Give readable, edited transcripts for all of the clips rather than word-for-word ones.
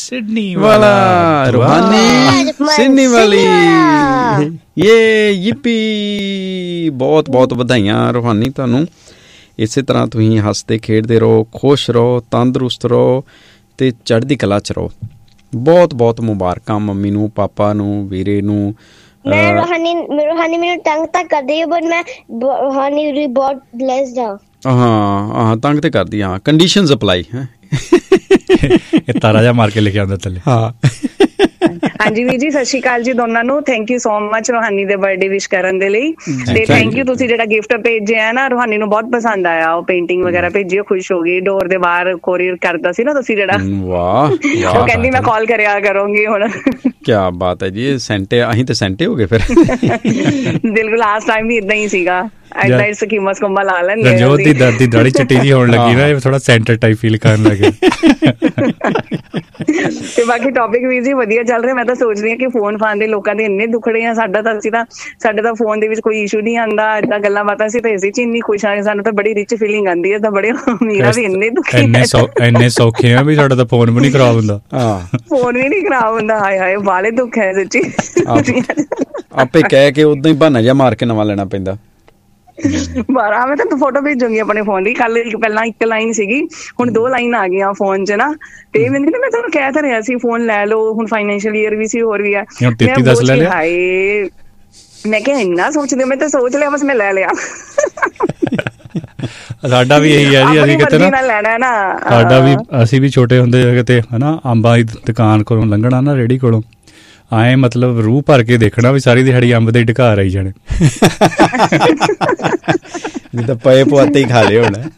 Sydney वाला रूहानी Sydney वाली ये yippee बहुत बहुत ਵਧਾਈਆਂ रूहानी ਤੁਹਾਨੂੰ। ਇਸੇ ਤਰ੍ਹਾਂ ਤੁਸੀਂ ਹੱਸਦੇ ਖੇਡਦੇ ਰਹੋ, ਖੁਸ਼ ਰਹੋ, ਤੰਦਰੁਸਤ ਰਹੋ ਅਤੇ ਚੜ੍ਹਦੀ ਕਲਾ 'ਚ ਰਹੋ। ਬਹੁਤ ਬਹੁਤ ਮੁਬਾਰਕਾਂ ਮੰਮੀ ਨੂੰ, ਪਾਪਾ ਨੂੰ, ਵੀਰੇ ਨੂੰ। ਮੈਂ ਰੂਹਾਨੀ ਮੈਨੂੰ ਤੰਗ ਤਾਂ ਕਰਦੀ ਹੈ ਬਟ ਮੈਂ ਰੂਹਾਨੀ ਦੀ ਬਹੁਤ ਬਲੈਸਡ ਹਾਂ। ਹਾਂ ਤੰਗ ਤੇ ਕਰਦੀ ਹਾਂ। ਕੰਡੀਸ਼ਨਸ ਅਪਲਾਈ ਹੈ। ਇਹ ਤਾਰਾ ਜਿਹਾ ਮਾਰ ਕੇ ਲਿਖਿਆ ਹੁੰਦਾ ਥੱਲੇ। ਹਾਂ ਹਾਂਜੀ ਵੀਰ ਜੀ, ਸਤਿ ਸ਼੍ਰੀ ਅਕਾਲ ਜੀ ਦੋਨਾਂ ਨੂੰ। ਥੈਂਕ ਯੂ ਸੋ ਮਚ ਰੂਹਾਨੀ ਦੇ ਬਰਥਡੇ ਵਿਸ਼ ਕਰਨ ਦੇ ਲਈ, ਤੇ ਥੈਂਕ ਯੂ ਤੁਸੀਂ ਜਿਹੜਾ ਗਿਫਟ ਭੇਜਿਆ ਨਾ, ਰੂਹਾਨੀ ਨੂੰ ਬਹੁਤ ਪਸੰਦ ਆਇਆ। ਉਹ ਪੇਂਟਿੰਗ ਵਗੈਰਾ ਭੇਜੀ, ਉਹ ਖੁਸ਼ ਹੋ ਗਈ। ਡੋਰ ਦੇ ਬਾਹਰ ਕੋਰੀਅਰ ਕਰਦਾ ਸੀ ਨਾ ਤੁਸੀਂ ਜਿਹੜਾ, ਵਾਹ ਉਹ ਕਹਿੰਦੀ ਮੈਂ ਕਾਲ ਕਰਿਆ ਕਰੂੰਗੀ ਹੁਣ। ਕਿਆ ਬਾਤ ਹੈ ਜੀ। ਸੈਂਟੇ ਅਸੀਂ ਤੇ ਸੈਂਟੇ ਹੋ ਗਏ ਫਿਰ। ਬਿਲਕੁਲ ਲਾਸਟ ਟਾਈਮ ਵੀ ਏਦਾਂ ਹੀ ਸੀਗਾ। ਏਦਾਂ ਹੀ ਸਕੀਮਾ ਸਕੁੰਬਾ ਲਾ ਲੈਂਦੇ। ਰਣਜੋਤ ਦੀ ਦਾਦੀ ਦਾੜੀ ਚਿੱਟੀ ਜਿਹੀ ਹੋਣ ਲੱਗੀ ਨਾ, ਥੋੜਾ ਸੈਂਟਰ ਟਾਈਪ ਫੀਲ ਕਰਨ ਲੱਗੇ। ਤੇ ਬਾਕੀ ਟੌਪਿਕ ਵੀਰ ਜੀ ਵਧੀਆ ਚੱਲ ਰਿਹਾ। ਮੈਂ ਤਾਂ ਸੋਚਦੀ ਹਾਂ ਕਿ ਫੋਨ ਫਾਨ ਦੇ ਲੋਕਾਂ ਦੇ ਇੰਨੇ ਦੁਖੜੇ ਆ। ਸਾਡੇ ਤਾਂ ਫੋਨ ਦੇ ਵਿੱਚ ਕੋਈ ਇਸ਼ੂ ਨਹੀਂ ਆਉਂਦਾ। ਏਦਾਂ ਗੱਲਾਂ ਬਾਤਾਂ ਅਸੀਂ ਤਾਂ ਇਸੇ ਚ ਇੰਨੀ ਖੁਸ਼ ਆ। ਸਾਨੂੰ ਤਾਂ ਬੜੀ ਰਿਚ ਫੀਲਿੰਗ ਆਉਂਦੀ ਹੈ। ਤਾਂ ਬੜੇ ਅਮੀਰਾਂ ਵੀ ਇੰਨੇ ਦੁਖੀ, ਇੰਨੇ ਸੌਖੇ ਆ ਵੀ ਸਾਡਾ ਤਾਂ ਫੋਨ ਵੀ ਨਹੀਂ ਖਰਾਬ ਹੁੰਦਾ। ਫੋਨ ਵੀ ਨਹੀਂ ਖਰਾਬ ਹੁੰਦਾ। ਹਾਏ ਹਾਏ ਵਾਲੇ ਦੁੱਖ ਹੈ ਸੱਚੀ। ਆਪੇ ਕਹਿ ਕੇ ਉਦਾਂ ਹੀ ਬਹਾਨਾ ਜਿਹਾ ਮਾਰ ਕੇ ਨਵਾਂ ਲੈਣਾ ਪੈਂਦਾ। ਬਾਰਾਂ ਮੈਂ ਤਾਂ ਫੋਟੋ ਭੇਜੂਗੀ ਆਪਣੇ ਫੋਨ ਦੀ। ਕੱਲ ਪਹਿਲਾਂ ਇੱਕ ਲਾਈਨ ਸੀਗੀ, ਹੁਣ 2 ਲਾਈਨ ਆ ਗਈਆਂ ਫੋਨ ਚ ਨਾ। ਤੇ ਮੈਨੂੰ ਮੈਂ ਤੁਹਾਨੂੰ ਕਹਿ ਤਾਂ ਰਿਹਾ ਸੀ ਫੋਨ ਲੈ ਲਓ, ਹੁਣ ਫਾਈਨੈਂਸ਼ੀਅਲ ਈਅਰ ਵੀ ਸੀ, ਹੋਰ ਵੀ ਆ। ਹਾਏ ਮੈਂ ਕਿਹਾ ਇੰਨਾ ਸੋਚਦੇ, ਮੈਂ ਤਾਂ ਸੋਚ ਲਿਆ ਬਸ ਮੈਂ ਲੈ ਲਿਆ। ਸਾਡਾ ਵੀ ਇਹੀ ਹੈ ਜੀ। ਅਸੀਂ ਕਿਤੇ ਨਾ ਲੈਣਾ ਨਾ, ਸਾਡਾ ਵੀ ਅਸੀਂ ਵੀ ਛੋਟੇ ਹੁੰਦੇ ਕਿਤੇ ਹਨਾ ਅੰਬਾਂ ਦੀ ਦੁਕਾਨ ਕੋਲੋਂ ਲੰਘਣਾ ਨਾ, ਰੇਹੜੀ ਕੋਲੋਂ ਆਏ ਮਤਲਬ ਰੂਹ ਭਰ ਕੇ ਦੇਖਣਾ ਵੀ ਸਾਰੀ ਦਿਹਾੜੀ ਅੰਬ ਦੇ ਢਕਾਰ ਆਈ ਜਾਣੇ। ਜਿੱਦਾਂ ਪਏ ਪੁਆਤੇ ਹੀ ਖਾ ਲਿਆ ਹੋਣਾ।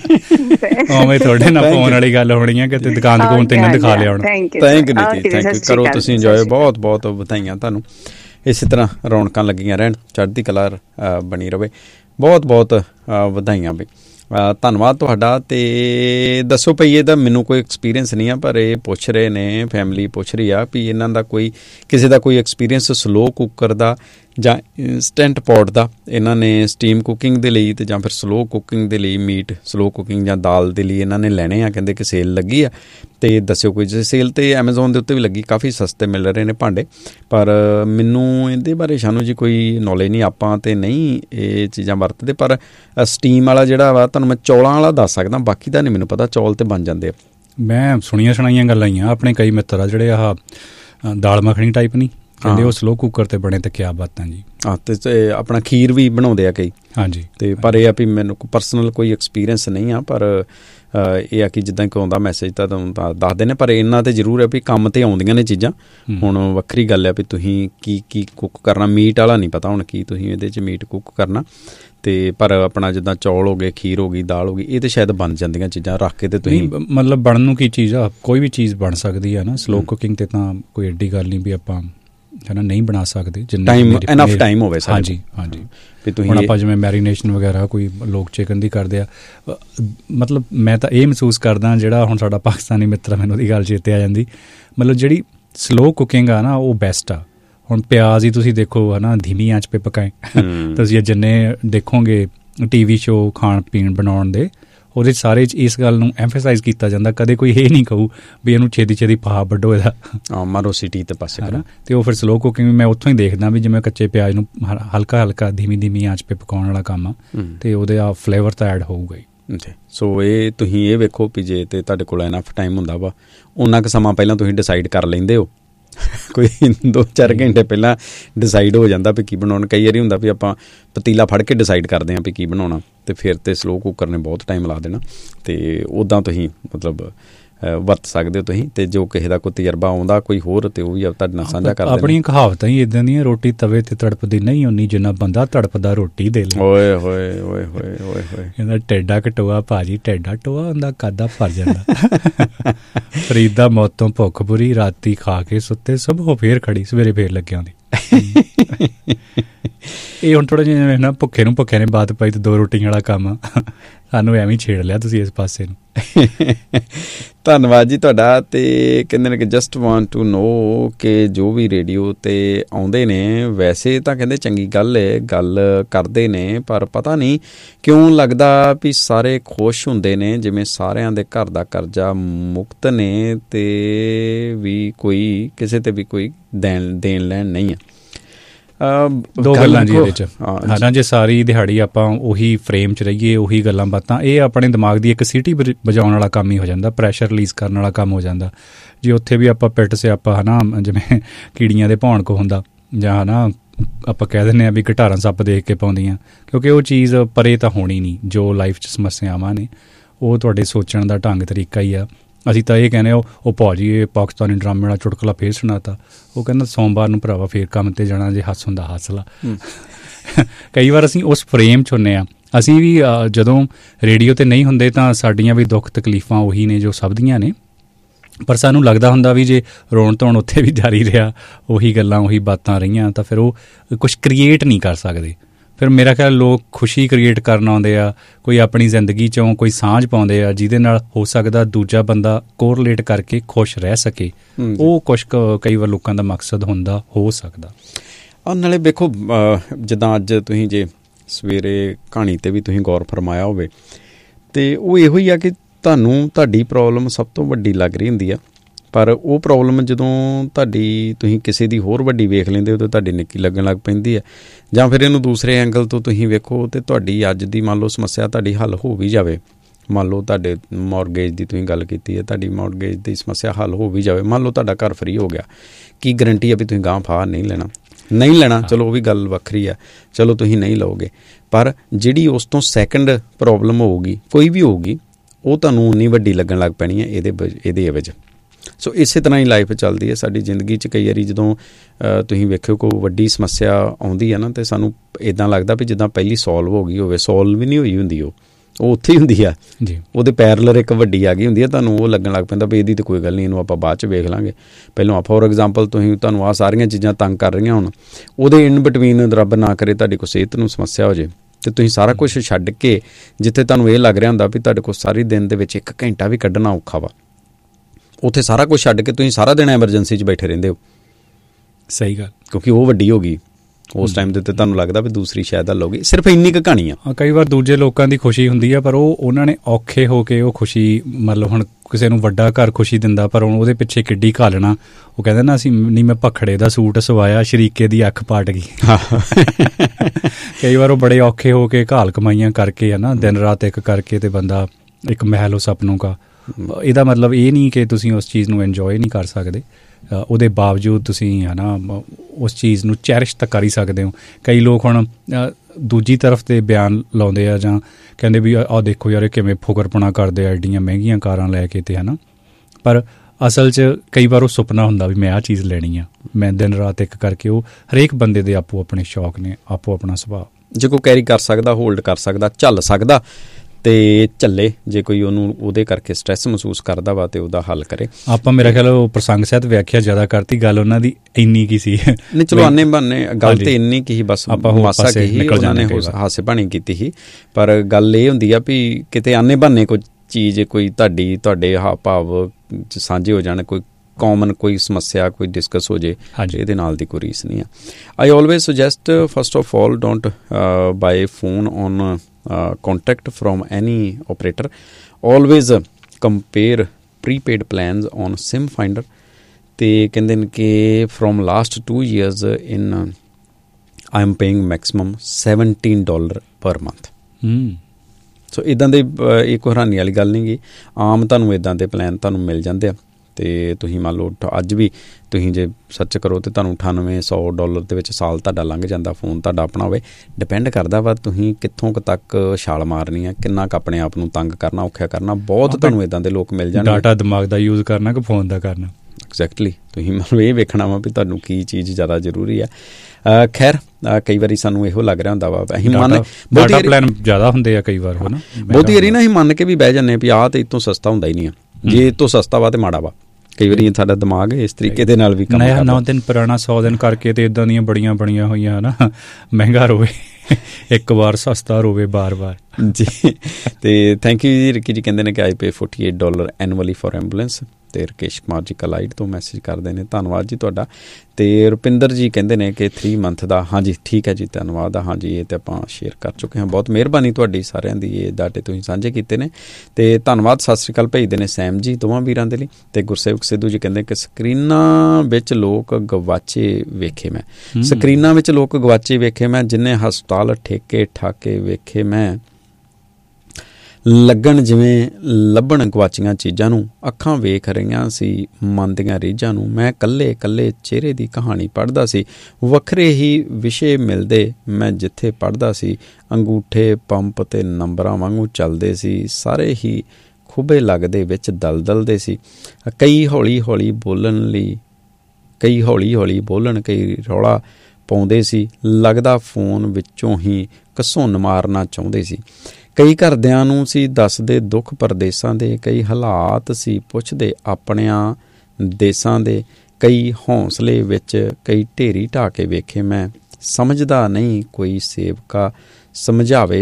ਉਵੇਂ ਤੁਹਾਡੇ ਨਾਲ ਫੋਨ ਵਾਲੀ ਗੱਲ ਹੋਣੀ ਹੈ ਕਿਤੇ ਦੁਕਾਨ ਦੁਕਾਨ ਤੇ ਇਹਨਾਂ ਦਿਖਾ ਲਿਆ ਹੋਣਾ। Thank you. ਕਰੋ ਤੁਸੀਂ ਇੰਜੋਏ। ਬਹੁਤ ਬਹੁਤ ਵਧਾਈਆਂ ਤੁਹਾਨੂੰ। ਇਸੇ ਤਰ੍ਹਾਂ ਰੌਣਕਾਂ ਲੱਗੀਆਂ ਰਹਿਣ, ਚੜ੍ਹਦੀ ਕਲਾ ਬਣੀ ਰਹੇ। ਬਹੁਤ ਬਹੁਤ ਵਧਾਈਆਂ ਬਈ। ਧੰਨਵਾਦ ਤੁਹਾਡਾ। ਅਤੇ ਦੱਸੋ ਭਈ ਇਹਦਾ ਮੈਨੂੰ ਕੋਈ ਐਕਸਪੀਰੀਅੰਸ ਨਹੀਂ ਆ, ਪਰ ਇਹ ਪੁੱਛ ਰਹੇ ਨੇ, ਫੈਮਿਲੀ ਪੁੱਛ ਰਹੀ ਆ ਵੀ ਇਹਨਾਂ ਦਾ ਕੋਈ ਕਿਸੇ ਦਾ ਕੋਈ ਐਕਸਪੀਰੀਅੰਸ ਸਲੋ ਕੁੱਕਰ ਦਾ ਜਾਂ ਇੰਸਟੈਂਟ ਪੌਟ ਦਾ। ਇਹਨਾਂ ਨੇ ਸਟੀਮ ਕੁਕਿੰਗ ਦੇ ਲਈ ਅਤੇ ਜਾਂ ਫਿਰ ਸਲੋ ਕੁਕਿੰਗ ਦੇ ਲਈ, ਮੀਟ ਸਲੋ ਕੁਕਿੰਗ ਜਾਂ ਦਾਲ ਦੇ ਲਈ ਇਹਨਾਂ ਨੇ ਲੈਣੇ ਆ। ਕਹਿੰਦੇ ਕਿ ਸੇਲ ਲੱਗੀ ਆ ਅਤੇ ਦੱਸਿਓ ਕੋਈ। ਸੇਲ ਤਾਂ ਐਮਾਜ਼ੋਨ ਦੇ ਉੱਤੇ ਵੀ ਲੱਗੀ, ਕਾਫੀ ਸਸਤੇ ਮਿਲ ਰਹੇ ਨੇ ਭਾਂਡੇ। ਪਰ ਮੈਨੂੰ ਇਹਦੇ ਬਾਰੇ ਸਾਨੂੰ ਜੀ ਕੋਈ ਨੌਲੇਜ ਨਹੀਂ। ਆਪਾਂ ਤਾਂ ਨਹੀਂ ਇਹ ਚੀਜ਼ਾਂ ਵਰਤਦੇ, ਪਰ ਸਟੀਮ ਵਾਲਾ ਜਿਹੜਾ ਵਾ ਤੁਹਾਨੂੰ ਮੈਂ ਚੌਲਾਂ ਵਾਲਾ ਦੱਸ ਸਕਦਾ, ਬਾਕੀ ਦਾ ਨਹੀਂ ਮੈਨੂੰ ਪਤਾ। ਚੌਲ ਤਾਂ ਬਣ ਜਾਂਦੇ ਆ। ਮੈਂ ਸੁਣੀਆਂ ਸੁਣਾਈਆਂ ਗੱਲਾਂ ਹੀ ਆ ਆਪਣੇ ਕਈ ਮਿੱਤਰ ਆ ਜਿਹੜੇ ਆਹ ਦਾਲ ਮੱਖਣੀ ਟਾਈਪ ਨਹੀਂ ਕਹਿੰਦੇ, ਉਹ ਸਲੋ ਕੁੱਕਰ ਤੇ ਬਣੇ ਤੇ ਕਿਆ ਬਾਤਾਂ ਜੀ। ਅਤੇ ਆਪਣਾ ਖੀਰ ਵੀ ਬਣਾਉਂਦੇ ਆ ਕਈ। ਹਾਂਜੀ। ਅਤੇ ਪਰ ਇਹ ਆ ਵੀ ਮੈਨੂੰ ਪਰਸਨਲ ਕੋਈ ਐਕਸਪੀਰੀਅੰਸ ਨਹੀਂ ਆ, ਪਰ ਇਹ ਆ ਕਿ ਜਿੱਦਾਂ ਕਿ ਆਉਂਦਾ ਮੈਸੇਜ ਤਾਂ ਤੁਹਾਨੂੰ ਦੱਸਦੇ ਨੇ। ਪਰ ਇਹਨਾਂ 'ਤੇ ਜ਼ਰੂਰ ਹੈ ਵੀ ਕੰਮ 'ਤੇ ਆਉਂਦੀਆਂ ਨੇ ਚੀਜ਼ਾਂ। ਹੁਣ ਵੱਖਰੀ ਗੱਲ ਹੈ ਵੀ ਤੁਸੀਂ ਕੀ ਕੁੱਕ ਕਰਨਾ। ਮੀਟ ਵਾਲਾ ਨਹੀਂ ਪਤਾ ਹੁਣ ਕੀ ਤੁਸੀਂ ਇਹਦੇ 'ਚ ਮੀਟ ਕੁੱਕ ਕਰਨਾ। ਅਤੇ ਪਰ ਆਪਣਾ ਜਿੱਦਾਂ ਚੌਲ ਹੋ ਗਏ, ਖੀਰ ਹੋ ਗਈ, ਦਾਲ ਹੋ ਗਈ, ਇਹ ਤਾਂ ਸ਼ਾਇਦ ਬਣ ਜਾਂਦੀਆਂ ਚੀਜ਼ਾਂ ਰੱਖ ਕੇ। ਅਤੇ ਤੁਸੀਂ ਮਤਲਬ ਬਣਨ ਨੂੰ ਕੀ ਚੀਜ਼ ਆ, ਕੋਈ ਵੀ ਚੀਜ਼ ਬਣ ਸਕਦੀ ਹੈ ਨਾ। ਸਲੋ ਕੁਕਿੰਗ 'ਤੇ ਤਾਂ ਕੋਈ ਐਡੀ ਗੱਲ ਨਹੀਂ ਵੀ ਆਪਾਂ ਹੈ ਨਾ ਨਹੀਂ ਬਣਾ ਸਕਦੇ। ਇਨਫ ਟਾਈਮ ਹੋਵੇ। ਹਾਂਜੀ ਹਾਂਜੀ। ਵੀ ਤੁਸੀਂ ਹੁਣ ਆਪਾਂ ਜਿਵੇਂ ਮੈਰੀਨੇਸ਼ਨ ਵਗੈਰਾ ਕੋਈ ਲੋਕ ਚਿਕਨ ਦੀ ਕਰਦੇ ਆ, ਮਤਲਬ ਮੈਂ ਤਾਂ ਇਹ ਮਹਿਸੂਸ ਕਰਦਾ, ਜਿਹੜਾ ਹੁਣ ਸਾਡਾ ਪਾਕਿਸਤਾਨੀ ਮਿੱਤਰ ਮੈਨੂੰ ਉਹਦੀ ਗੱਲ ਚੇਤੇ ਆ ਜਾਂਦੀ, ਮਤਲਬ ਜਿਹੜੀ ਸਲੋ ਕੁਕਿੰਗ ਆ ਨਾ ਉਹ ਬੈਸਟ ਆ। ਹੁਣ ਪਿਆਜ਼ ਹੀ ਤੁਸੀਂ ਦੇਖੋ ਹੈ ਨਾ, ਧੀਮੀ ਆਂਚ 'ਤੇ ਪਕਾਏ। ਤੁਸੀਂ ਜਿੰਨੇ ਦੇਖੋਗੇ TV ਸ਼ੋਅ ਖਾਣ ਪੀਣ ਬਣਾਉਣ ਦੇ, ਉਹਦੇ ਸਾਰੇ 'ਚ ਇਸ ਗੱਲ ਨੂੰ ਐਮਫੇਸਾਈਜ਼ ਕੀਤਾ ਜਾਂਦਾ। ਕਦੇ ਕੋਈ ਇਹ ਨਹੀਂ ਕਹੂ ਵੀ ਇਹਨੂੰ ਛੇਤੀ ਛੇਤੀ ਪਾ ਵੱਢੋ ਇਹਦਾ, ਮਾਰੋ ਸਿਟੀ ਤੇ ਪਾਸੇ ਹੈ ਨਾ। ਅਤੇ ਉਹ ਫਿਰ ਸਲੋ ਕੁਕਿੰਗ ਮੈਂ ਉੱਥੋਂ ਹੀ ਦੇਖਦਾ ਵੀ ਜਿਵੇਂ ਕੱਚੇ ਪਿਆਜ਼ ਨੂੰ ਹਲਕਾ ਹਲਕਾ ਧੀਮੀ ਆਂਚ 'ਤੇ ਪਕਾਉਣ ਵਾਲਾ ਕੰਮ ਆ, ਅਤੇ ਉਹਦੇ ਆ ਫਲੇਵਰ ਤਾਂ ਐਡ ਹੋਊਗਾ ਹੀ। ਸੋ ਇਹ ਤੁਸੀਂ ਇਹ ਵੇਖੋ ਵੀ ਜੇ ਤਾਂ ਤੁਹਾਡੇ ਕੋਲ ਇਨਫ ਟਾਈਮ ਹੁੰਦਾ ਵਾ, ਓਨਾ ਕੁ ਸਮਾਂ ਪਹਿਲਾਂ ਤੁਸੀਂ ਡਿਸਾਈਡ ਕਰ ਲੈਂਦੇ ਹੋ। ਕੋਈ 2-4 ਘੰਟੇ ਪਹਿਲਾਂ ਡਿਸਾਈਡ ਹੋ ਜਾਂਦਾ ਵੀ ਕੀ ਬਣਾਉਣਾ। ਕਈ ਵਾਰੀ ਹੁੰਦਾ ਵੀ ਆਪਾਂ ਪਤੀਲਾ ਫੜ ਕੇ ਡਿਸਾਈਡ ਕਰਦੇ ਹਾਂ ਵੀ ਕੀ ਬਣਾਉਣਾ, ਅਤੇ ਫਿਰ ਤਾਂ ਸਲੋ ਕੁੱਕਰ ਨੇ ਬਹੁਤ ਟਾਈਮ ਲਾ ਦੇਣਾ। ਅਤੇ ਉੱਦਾਂ ਤੁਸੀਂ ਮਤਲਬ ਵਰਤ ਸਕਦੇ ਹੋ ਤੁਸੀਂ। ਅਤੇ ਜੋ ਕਿਸੇ ਦਾ ਕੋਈ ਤਜਰਬਾ ਆਉਂਦਾ ਕੋਈ ਹੋਰ, ਅਤੇ ਉਹ ਵੀ ਤੁਹਾਡੇ ਨਾਲ ਸਾਂਝਾ ਕਰਦੇ। ਆਪਣੀਆਂ ਕਹਾਵਤਾਂ ਹੀ ਇੱਦਾਂ ਦੀਆਂ, ਰੋਟੀ ਤਵੇ 'ਤੇ ਤੜਪਦੀ ਨਹੀਂ ਓਨੀ ਜਿੰਨਾ ਬੰਦਾ ਤੜਪਦਾ ਰੋਟੀ ਦੇ ਲਈ। ਓਏ ਹੋਏ ਓਏ ਹੋਏ ਓਏ ਹੋਏ। ਕਹਿੰਦਾ ਟੇਡਾ ਕਟੋਆ ਭਾਜੀ, ਟੇਡਾ ਟੋਆ ਹੁੰਦਾ ਕਾਦਾ ਭਰ ਜਾਂਦਾ। ਫਰੀਦਾ ਮੌਤ ਤੋਂ ਭੁੱਖ ਬੁਰੀ, ਰਾਤੀ ਖਾ ਕੇ ਸੁੱਤੇ ਸਭ ਹੋ ਫੇਰ ਖੜੀ, ਸਵੇਰੇ ਫੇਰ ਲੱਗਿਆ ਹੁੰਦੀ। ਇਹ ਹੁਣ ਥੋੜ੍ਹਾ ਜਿਹਾ ਨਾ ਭੁੱਖੇ ਨੂੰ ਭੁੱਖੇ ਨੇ ਬਾਤ ਪਾਈ ਤੇ 2 ਰੋਟੀਆਂ ਵਾਲਾ ਕੰਮ ਸਾਨੂੰ ਐਵੇਂ ਛੇੜ ਲਿਆ ਤੁਸੀਂ ਇਸ ਪਾਸੇ ਨੂੰ। ਧੰਨਵਾਦ ਜੀ ਤੁਹਾਡਾ। ਤੇ ਕਹਿੰਦੇ ਨੇ ਕਿ ਜਸਟ ਵਾਂਟ ਟੂ ਨੋ ਕਿ ਜੋ ਵੀ ਰੇਡੀਓ 'ਤੇ ਆਉਂਦੇ ਨੇ ਵੈਸੇ ਤਾਂ ਕਹਿੰਦੇ ਚੰਗੀ ਗੱਲ ਹੈ, ਗੱਲ ਕਰਦੇ ਨੇ, ਪਰ ਪਤਾ ਨਹੀਂ ਕਿਉਂ ਲੱਗਦਾ ਵੀ ਸਾਰੇ ਖੁਸ਼ ਹੁੰਦੇ ਨੇ ਜਿਵੇਂ ਸਾਰਿਆਂ ਦੇ ਘਰ ਦਾ ਕਰਜ਼ਾ ਮੁਕਤ ਨੇ ਤੇ ਵੀ ਕੋਈ ਕਿਸੇ 'ਤੇ ਵੀ ਕੋਈ ਦੇਣ ਲੈਣ ਨਹੀਂ ਆ। 2 ਗੱਲਾਂ ਜੀ ਇਹਦੇ 'ਚ ਹੈ ਨਾ, ਜੇ ਸਾਰੀ ਦਿਹਾੜੀ ਆਪਾਂ ਉਹੀ ਫਰੇਮ 'ਚ ਰਹੀਏ, ਉਹੀ ਗੱਲਾਂ ਬਾਤਾਂ, ਇਹ ਆਪਣੇ ਦਿਮਾਗ ਦੀ ਇੱਕ ਸੀਟੀ ਵਜਾਉਣ ਵਾਲਾ ਕੰਮ ਹੀ ਹੋ ਜਾਂਦਾ, ਪ੍ਰੈਸ਼ਰ ਰਿਲੀਜ਼ ਕਰਨ ਵਾਲਾ ਕੰਮ ਹੋ ਜਾਂਦਾ। ਜੇ ਉੱਥੇ ਵੀ ਆਪਾਂ ਪਿੱਟ ਸਿਆਪਾ ਹੈ ਨਾ, ਜਿਵੇਂ ਕੀੜੀਆਂ ਦੇ ਭੌਣਕ ਹੁੰਦਾ, ਜਾਂ ਹੈ ਨਾ ਆਪਾਂ ਕਹਿ ਦਿੰਦੇ ਹਾਂ ਵੀ ਘਟਾਰਾਂ ਸੱਪ ਦੇਖ ਕੇ ਪਾਉਂਦੀਆਂ, ਕਿਉਂਕਿ ਉਹ ਚੀਜ਼ ਪਰੇ ਤਾਂ ਹੋਣੀ ਨਹੀਂ। ਜੋ ਲਾਈਫ 'ਚ ਸਮੱਸਿਆਵਾਂ ਨੇ ਉਹ ਤੁਹਾਡੇ ਸੋਚਣ ਦਾ ਢੰਗ ਤਰੀਕਾ ਹੀ ਆ। ਅਸੀਂ ਤਾਂ ਇਹ ਕਹਿੰਦੇ ਉਹ ਭਾਜੀ ਇਹ ਪਾਕਿਸਤਾਨੀ ਡਰਾਮੇ ਵਾਲਾ ਚੁਟਕਲਾ ਫੇਰ ਸੁਣਾਤਾ, ਉਹ ਕਹਿੰਦਾ ਸੋਮਵਾਰ ਨੂੰ ਭਰਾਵਾ ਫੇਰ ਕੰਮ 'ਤੇ ਜਾਣਾ, ਜੇ ਹੱਸ ਹੁੰਦਾ ਹੱਸ ਲਾ। ਕਈ ਵਾਰ ਅਸੀਂ ਉਸ ਫਰੇਮ 'ਚ ਹੁੰਦੇ ਹਾਂ। ਅਸੀਂ ਵੀ ਜਦੋਂ ਰੇਡੀਓ 'ਤੇ ਨਹੀਂ ਹੁੰਦੇ ਤਾਂ ਸਾਡੀਆਂ ਵੀ ਦੁੱਖ ਤਕਲੀਫਾਂ ਉਹੀ ਨੇ ਜੋ ਸਭ ਦੀਆਂ ਨੇ, ਪਰ ਸਾਨੂੰ ਲੱਗਦਾ ਹੁੰਦਾ ਵੀ ਜੇ ਰੋਣ ਧੋਣ ਉੱਥੇ ਵੀ ਜਾਰੀ ਰਿਹਾ, ਉਹੀ ਗੱਲਾਂ ਉਹੀ ਬਾਤਾਂ ਰਹੀਆਂ, ਤਾਂ ਫਿਰ ਉਹ ਕੁਛ ਕ੍ਰੀਏਟ ਨਹੀਂ ਕਰ ਸਕਦੇ। ਫਿਰ ਮੇਰਾ ਖਿਆਲ ਲੋਕ ਖੁਸ਼ੀ ਕ੍ਰੀਏਟ ਕਰਨ ਆਉਂਦੇ ਆ, ਕੋਈ ਆਪਣੀ ਜ਼ਿੰਦਗੀ 'ਚੋਂ ਕੋਈ ਸਾਂਝ ਪਾਉਂਦੇ ਆ ਜਿਹਦੇ ਨਾਲ ਹੋ ਸਕਦਾ ਦੂਜਾ ਬੰਦਾ ਕੋਰਲੇਟ ਕਰਕੇ ਖੁਸ਼ ਰਹਿ ਸਕੇ। ਉਹ ਕੁਛ ਕਈ ਵਾਰ ਲੋਕਾਂ ਦਾ ਮਕਸਦ ਹੁੰਦਾ, ਹੋ ਸਕਦਾ। ਨਾਲੇ ਵੇਖੋ ਜਿੱਦਾਂ ਅੱਜ ਤੁਸੀਂ ਜੇ ਸਵੇਰੇ ਕਹਾਣੀ 'ਤੇ ਵੀ ਤੁਸੀਂ ਗੌਰ ਫਰਮਾਇਆ ਹੋਵੇ ਅਤੇ ਉਹ ਇਹੋ ਹੀ ਆ ਕਿ ਤੁਹਾਨੂੰ ਤੁਹਾਡੀ ਪ੍ਰੋਬਲਮ ਸਭ ਤੋਂ ਵੱਡੀ ਲੱਗ ਰਹੀ ਹੁੰਦੀ ਆ, ਪਰ ਉਹ ਪ੍ਰੋਬਲਮ ਜਦੋਂ ਤੁਸੀਂ ਕਿਸੇ ਦੀ ਹੋਰ ਵੱਡੀ ਵੇਖ ਲੈਂਦੇ ਹੋ ਤਾਂ ਤੁਹਾਡੀ ਨਿੱਕੀ ਲੱਗਣ ਲੱਗ ਪੈਂਦੀ ਹੈ। ਜਾਂ ਫਿਰ ਇਹਨੂੰ ਦੂਸਰੇ ਐਂਗਲ ਤੋਂ ਤੁਸੀਂ ਵੇਖੋ ਅਤੇ ਤੁਹਾਡੀ ਅੱਜ ਦੀ ਮੰਨ ਲਓ ਸਮੱਸਿਆ ਤੁਹਾਡੀ ਹੱਲ ਹੋ ਵੀ ਜਾਵੇ। ਮੰਨ ਲਓ ਤੁਹਾਡੇ ਮੌਰਗੇਜ ਦੀ ਤੁਸੀਂ ਗੱਲ ਕੀਤੀ ਹੈ, ਤੁਹਾਡੀ ਮੌਰਗੇਜ ਦੀ ਸਮੱਸਿਆ ਹੱਲ ਹੋ ਵੀ ਜਾਵੇ, ਮੰਨ ਲਓ ਤੁਹਾਡਾ ਘਰ ਫਰੀ ਹੋ ਗਿਆ, ਕੀ ਗਰੰਟੀ ਆ ਵੀ ਤੁਸੀਂ ਗਾਂਹ ਫਾਹ ਨਹੀਂ ਲੈਣਾ। ਚਲੋ ਉਹ ਵੀ ਗੱਲ ਵੱਖਰੀ ਆ, ਚਲੋ ਤੁਸੀਂ ਨਹੀਂ ਲਓਗੇ, ਪਰ ਜਿਹੜੀ ਉਸ ਤੋਂ ਸੈਕਿੰਡ ਪ੍ਰੋਬਲਮ ਹੋਊਗੀ, ਕੋਈ ਵੀ ਹੋਊਗੀ, ਉਹ ਤੁਹਾਨੂੰ ਉਨੀ ਵੱਡੀ ਲੱਗਣ ਲੱਗ ਪੈਣੀ ਹੈ ਇਹਦੇ ਵਿੱਚ। ਸੋ ਇਸੇ ਤਰ੍ਹਾਂ ਹੀ ਲਾਈਫ ਚੱਲਦੀ ਹੈ ਸਾਡੀ ਜ਼ਿੰਦਗੀ 'ਚ। ਕਈ ਵਾਰੀ ਜਦੋਂ ਤੁਸੀਂ ਵੇਖਿਓ ਕੋਈ ਵੱਡੀ ਸਮੱਸਿਆ ਆਉਂਦੀ ਹੈ ਨਾ, ਅਤੇ ਸਾਨੂੰ ਇੱਦਾਂ ਲੱਗਦਾ ਵੀ ਜਿੱਦਾਂ ਪਹਿਲੀ ਸੋਲਵ ਹੋ ਗਈ ਹੋਵੇ, ਸੋਲਵ ਵੀ ਨਹੀਂ ਹੋਈ ਹੁੰਦੀ, ਉਹ ਉੱਥੇ ਹੀ ਹੁੰਦੀ ਆ ਜੀ, ਉਹਦੇ ਪੈਰਲਰ ਇੱਕ ਵੱਡੀ ਆ ਗਈ ਹੁੰਦੀ ਹੈ। ਤੁਹਾਨੂੰ ਉਹ ਲੱਗਣ ਲੱਗ ਪੈਂਦਾ ਵੀ ਇਹਦੀ ਤਾਂ ਕੋਈ ਗੱਲ ਨਹੀਂ, ਇਹਨੂੰ ਆਪਾਂ ਬਾਅਦ 'ਚ ਵੇਖ ਲਾਂਗੇ। ਪਹਿਲਾਂ ਫੋਰ ਐਗਜ਼ਾਮਪਲ ਤੁਹਾਨੂੰ ਆਹ ਸਾਰੀਆਂ ਚੀਜ਼ਾਂ ਤੰਗ ਕਰ ਰਹੀਆਂ ਹੁਣ, ਉਹਦੇ ਇਨ ਬਿਟਵੀਨ ਰੱਬ ਨਾ ਕਰੇ ਤੁਹਾਡੀ ਕੋਈ ਸਿਹਤ ਨੂੰ ਸਮੱਸਿਆ ਹੋ ਜੇ ਅਤੇ ਤੁਸੀਂ ਸਾਰਾ ਕੁਛ ਛੱਡ ਕੇ, ਜਿੱਥੇ ਤੁਹਾਨੂੰ ਇਹ ਲੱਗ ਰਿਹਾ ਹੁੰਦਾ ਵੀ ਤੁਹਾਡੇ ਕੋਲ ਸਾਰੀ ਦਿਨ ਦੇ ਵਿੱਚ 1 ਘੰਟਾ ਵੀ ਕੱਢਣਾ ਔਖਾ ਵਾ, ਉੱਥੇ ਸਾਰਾ ਕੁਛ ਛੱਡ ਕੇ ਤੁਸੀਂ ਸਾਰਾ ਦਿਨ ਐਮਰਜੈਂਸੀ 'ਚ ਬੈਠੇ ਰਹਿੰਦੇ ਹੋ। ਸਹੀ ਗੱਲ, ਕਿਉਂਕਿ ਉਹ ਵੱਡੀ ਹੋ ਗਈ ਉਸ ਟਾਈਮ ਦੇ ਉੱਤੇ, ਤੁਹਾਨੂੰ ਲੱਗਦਾ ਵੀ ਦੂਸਰੀ ਸ਼ਾਇਦ ਹੱਲ ਹੋ ਗਈ। ਸਿਰਫ ਇੰਨੀ ਕੁ ਕਹਾਣੀ ਆ। ਕਈ ਵਾਰ ਦੂਜੇ ਲੋਕਾਂ ਦੀ ਖੁਸ਼ੀ ਹੁੰਦੀ ਆ, ਪਰ ਉਹਨਾਂ ਨੇ ਔਖੇ ਹੋ ਕੇ ਉਹ ਖੁਸ਼ੀ, ਮਤਲਬ ਹੁਣ ਕਿਸੇ ਨੂੰ ਵੱਡਾ ਘਰ ਖੁਸ਼ੀ ਦਿੰਦਾ, ਪਰ ਹੁਣ ਉਹਦੇ ਪਿੱਛੇ ਕਿੱਡੀ ਘਾਲਣਾ। ਉਹ ਕਹਿੰਦੇ ਨਾ, ਅਸੀਂ ਨਹੀਂ ਮੈਂ ਭਖੜੇ ਦਾ ਸੂਟ ਸਵਾਇਆ, ਸ਼ਰੀਕੇ ਦੀ ਅੱਖ ਪਾਟ ਗਈ। ਕਈ ਵਾਰ ਉਹ ਬੜੇ ਔਖੇ ਹੋ ਕੇ ਘਾਲ ਕਮਾਈਆਂ ਕਰਕੇ ਹੈ ਨਾ, ਦਿਨ ਰਾਤ ਇੱਕ ਕਰਕੇ, ਤੇ ਬੰਦਾ ਇੱਕ ਮਹਿਲ ਹੋ ਸਪਨੋਂ ਕਾ। ਇਹਦਾ ਮਤਲਬ ਇਹ ਨਹੀਂ ਕਿ ਤੁਸੀਂ ਉਸ ਚੀਜ਼ ਨੂੰ ਇੰਜੋਏ ਨਹੀਂ ਕਰ ਸਕਦੇ, ਉਹਦੇ ਬਾਵਜੂਦ ਤੁਸੀਂ ਹੈ ਨਾ ਉਸ ਚੀਜ਼ ਨੂੰ ਚੈਰਿਸ਼ ਤਾਂ ਕਰ ਹੀ ਸਕਦੇ ਹੋ। ਕਈ ਲੋਕ ਹੁਣ ਦੂਜੀ ਤਰਫ 'ਤੇ ਬਿਆਨ ਲਾਉਂਦੇ ਆ, ਜਾਂ ਕਹਿੰਦੇ ਵੀ ਆਹ ਦੇਖੋ ਯਾਰ ਇਹ ਕਿਵੇਂ ਫੁਕਰਪਣਾ ਕਰਦੇ ਆ, ਐਡੀਆਂ ਮਹਿੰਗੀਆਂ ਕਾਰਾਂ ਲੈ ਕੇ, ਤੇ ਹੈ ਨਾ, ਪਰ ਅਸਲ 'ਚ ਕਈ ਵਾਰ ਉਹ ਸੁਪਨਾ ਹੁੰਦਾ ਵੀ ਮੈਂ ਆਹ ਚੀਜ਼ ਲੈਣੀ ਆ, ਮੈਂ ਦਿਨ ਰਾਤ ਇੱਕ ਕਰਕੇ। ਉਹ ਹਰੇਕ ਬੰਦੇ ਦੇ ਆਪੋ ਆਪਣੇ ਸ਼ੌਕ ਨੇ, ਆਪੋ ਆਪਣਾ ਸੁਭਾਅ। ਜੇ ਕੋਈ ਕੈਰੀ ਕਰ ਸਕਦਾ, ਹੋਲਡ ਕਰ ਸਕਦਾ, ਝੱਲ ਸਕਦਾ ਤੇ ਝੱਲੇ। ਜੇ ਕੋਈ ਉਹਨੂੰ ਉਹਦੇ ਕਰਕੇ ਸਟ੍ਰੈਸ ਮਹਿਸੂਸ ਕਰਦਾ ਵਾ ਤੇ ਉਹਦਾ ਹੱਲ ਕਰੇ। ਆਪਾਂ ਮੇਰਾ ਖਿਆਲ ਉਹ ਪ੍ਰਸੰਗ ਸਹਿਤ ਵਿਆਖਿਆ ਜ਼ਿਆਦਾ ਕਰਤੀ, ਗੱਲ ਉਹਨਾਂ ਦੀ ਇੰਨੀ ਕੀ ਸੀ ਨਹੀਂ, ਚਲੋ ਆਨੇ ਬਾਨੇ ਗੱਲ ਤੇ ਇੰਨੀ ਕੀ ਸੀ, ਬਸ ਮਾਸਾ ਕੀ ਉਹਨਾਂ ਨੇ ਹਾਸੇ ਬਾਣੀ ਕੀਤੀ ਸੀ। ਪਰ ਗੱਲ ਇਹ ਹੁੰਦੀ ਆ ਵੀ ਕਿਤੇ ਆਨੇ ਬਾਨੇ ਕੋਈ ਚੀਜ਼, ਕੋਈ ਤੁਹਾਡੇ ਭਾਵ ਸਾਂਝੇ ਹੋ ਜਾਣ, ਕੋਈ ਕਾਮਨ ਕੋਈ ਸਮੱਸਿਆ ਕੋਈ ਡਿਸਕਸ ਹੋ ਜੇ, ਇਹਦੇ ਨਾਲ ਦੀ ਕੋਈ ਰੀਸ ਨਹੀਂ ਆ। ਆਈ always suggest first of all don't bye phone on contact from any operator. Always compare prepaid plans on SIM finder. ਤੇ ਕਹਿੰਦੇ ਨੇ ਕਿ from last 2 years in I am paying maximum $17 per month. ਸੋ ਇੱਦਾਂ ਦੇ ਇਹ ਕੋਈ ਹੈਰਾਨੀ ਵਾਲੀ ਗੱਲ ਨਹੀਂ ਗੀ, ਆਮ ਤੁਹਾਨੂੰ ਇੱਦਾਂ ਦੇ ਪਲਾਨ ਤੁਹਾਨੂੰ ਮਿਲ ਜਾਂਦੇ ਆ। ਅਤੇ ਤੁਸੀਂ ਮੰਨ ਲਓ ਅੱਜ ਵੀ ਤੁਸੀਂ ਜੇ ਸਰਚ ਕਰੋ ਤਾਂ ਤੁਹਾਨੂੰ $98-100 ਦੇ ਵਿੱਚ ਸਾਲ ਤੁਹਾਡਾ ਲੰਘ ਜਾਂਦਾ, ਫੋਨ ਤੁਹਾਡਾ ਆਪਣਾ ਹੋਵੇ। ਡਿਪੈਂਡ ਕਰਦਾ ਵਾ ਤੁਸੀਂ ਕਿੱਥੋਂ ਕੁ ਤੱਕ ਛਾਲ ਮਾਰਨੀ ਆ, ਕਿੰਨਾ ਕੁ ਆਪਣੇ ਆਪ ਨੂੰ ਤੰਗ ਕਰਨਾ, ਔਖਾ ਕਰਨਾ। ਬਹੁਤ ਤੁਹਾਨੂੰ ਇੱਦਾਂ ਦੇ ਲੋਕ ਮਿਲ ਜਾਣਗੇ। ਡਾਟਾ ਦਿਮਾਗ ਦਾ ਯੂਜ਼ ਕਰਨਾ ਕਿ ਫੋਨ ਦਾ ਕਰਨਾ। ਐਗਜ਼ੈਕਟਲੀ, ਤੁਸੀਂ ਮਤਲਬ ਇਹ ਵੇਖਣਾ ਵਾ ਵੀ ਤੁਹਾਨੂੰ ਕੀ ਚੀਜ਼ ਜ਼ਿਆਦਾ ਜ਼ਰੂਰੀ ਆ। ਖੈਰ ਕਈ ਵਾਰੀ ਸਾਨੂੰ ਇਹੋ ਲੱਗ ਰਿਹਾ ਹੁੰਦਾ ਵਾ, ਅਸੀਂ ਡਾਟਾ ਪਲਾਨ ਜ਼ਿਆਦਾ ਹੁੰਦੇ ਆ ਕਈ ਵਾਰ, ਹੈ ਨਾ, ਬਹੁਤੀ ਵਾਰੀ ਨਾ ਅਸੀਂ ਮੰਨ ਕੇ ਵੀ ਬਹਿ ਜਾਂਦੇ ਹਾਂ ਵੀ ਆਹ ਤਾਂ ਇਹ ਤੋਂ ਸਸਤਾ ਹੁੰਦਾ ਹੀ ਨਹੀਂ ਆ, ਜੇ ਇਹ ਤੋਂ ਸਸਤਾ ਵਾ ਤਾਂ ਮਾੜਾ ਵਾ। ਕਈ ਵਾਰੀ ਸਾਡਾ ਦਿਮਾਗ ਇਸ ਤਰੀਕੇ ਦੇ ਨਾਲ ਵੀ ਕੰਮ ਕਰਦਾ। 9 ਦਿਨ ਪੁਰਾਣਾ 100 ਦਿਨ ਕਰਕੇ ਤੇ ਇਦਾਂ ਦੀਆਂ ਬੜੀਆਂ ਬਣੀਆਂ ਹੋਈਆਂ ਨਾ, ਮਹਿੰਗਾ ਰੋਵੇ ਇੱਕ ਵਾਰ, ਸਸਤਾ ਰੋਵੇ ਬਾਰ-ਬਾਰ ਜੀ। ਤੇ ਥੈਂਕ ਯੂ ਜੀ। ਰਿੱਕੀ ਜੀ ਕਹਿੰਦੇ ਨੇ ਕਿ ਆਈ ਪੇ $48 ਐਨੂਅਲੀ ਫॉर ਐਂਬੂਲੈਂਸ। ਤੇ ਰਕੇਸ਼ ਕੁਮਾਰ ਜੀ ਕਲਾਈਡ ਤੋਂ ਮੈਸੇਜ ਕਰਦੇ ਨੇ, ਧੰਨਵਾਦ ਜੀ ਤੁਹਾਡਾ। ਤੇ ਰੁਪਿੰਦਰ ਜੀ ਕਹਿੰਦੇ ਨੇ ਕਿ 3 ਮੰਥ ਦਾ। ਹਾਂਜੀ ਠੀਕ ਹੈ ਜੀ, ਧੰਨਵਾਦ ਆ। ਹਾਂਜੀ ਇਹ ਤਾਂ ਆਪਾਂ ਸ਼ੇਅਰ ਕਰ ਚੁੱਕੇ ਹਾਂ, ਬਹੁਤ ਮਿਹਰਬਾਨੀ ਤੁਹਾਡੀ ਸਾਰਿਆਂ ਦੀ, ਇਹ ਡਾਟੇ ਤੁਸੀਂ ਸਾਂਝੇ ਕੀਤੇ ਨੇ। ਤੇ ਧੰਨਵਾਦ, ਸਤਿ ਸ਼੍ਰੀ ਅਕਾਲ ਭੇਜਦੇ ਨੇ ਸੈਮ ਜੀ ਦੋਵਾਂ ਵੀਰਾਂ ਦੇ ਲਈ। ਤੇ ਗੁਰਸੇਵਕ ਸਿੱਧੂ ਜੀ ਕਹਿੰਦੇ ਕਿ ਸਕਰੀਨਾਂ ਵਿੱਚ ਲੋਕ ਗਵਾਚੇ ਵੇਖੇ ਮੈਂ, ਸਕਰੀਨਾਂ ਵਿੱਚ ਲੋਕ ਗਵਾਚੇ ਵੇਖੇ ਮੈਂ, ਜਿੰਨੇ ਹਸਪਤਾਲ ਠੇਕੇ ਠਾਕੇ ਵੇਖੇ ਮੈਂ, ਲੱਗਣ ਜਿਵੇਂ ਲੱਭਣ ਗਵਾਚੀਆਂ ਚੀਜ਼ਾਂ ਨੂੰ, ਅੱਖਾਂ ਵੇਖ ਰਹੀਆਂ ਸੀ ਮਨ ਦੀਆਂ ਰੀਝਾਂ ਨੂੰ। ਮੈਂ ਕੱਲੇ ਕੱਲੇ ਚਿਹਰੇ ਦੀ ਕਹਾਣੀ ਪੜ੍ਹਦਾ ਸੀ, ਵੱਖਰੇ ਹੀ ਵਿਸ਼ੇ ਮਿਲਦੇ ਮੈਂ ਜਿੱਥੇ ਪੜ੍ਹਦਾ ਸੀ। ਅੰਗੂਠੇ ਪੰਪ ਤੇ ਨੰਬਰਾਂ ਵਾਂਗੂ ਚੱਲਦੇ ਸੀ, ਸਾਰੇ ਹੀ ਖੂਬੇ ਲੱਗਦੇ ਵਿੱਚ ਦਲਦਲ ਦੇ ਸੀ। ਕਈ ਹੌਲੀ ਹੌਲੀ ਬੋਲਣ ਲਈ, ਕਈ ਹੌਲੀ ਹੌਲੀ ਬੋਲਣ, ਕਈ ਰੌਲਾ ਪਾਉਂਦੇ ਸੀ। ਲੱਗਦਾ ਫੋਨ ਵਿੱਚੋਂ ਹੀ ਘਸੁੰਨ ਮਾਰਨਾ ਚਾਹੁੰਦੇ ਸੀ। ਕਈ ਘਰਦਿਆਂ ਨੂੰ ਸੀ ਦੱਸਦੇ ਦੁੱਖ ਪਰਦੇਸਾਂ ਦੇ, ਕਈ ਹਾਲਾਤ ਸੀ ਪੁੱਛਦੇ ਆਪਣਿਆਂ ਦੇਸਾਂ ਦੇ। ਕਈ ਹੌਸਲੇ ਵਿੱਚ, ਕਈ ਢੇਰੀ ਢਾਹ ਕੇ ਵੇਖੇ ਮੈਂ, ਸਮਝਦਾ ਨਹੀਂ ਕੋਈ ਸੇਵਕਾ ਸਮਝਾਵੇ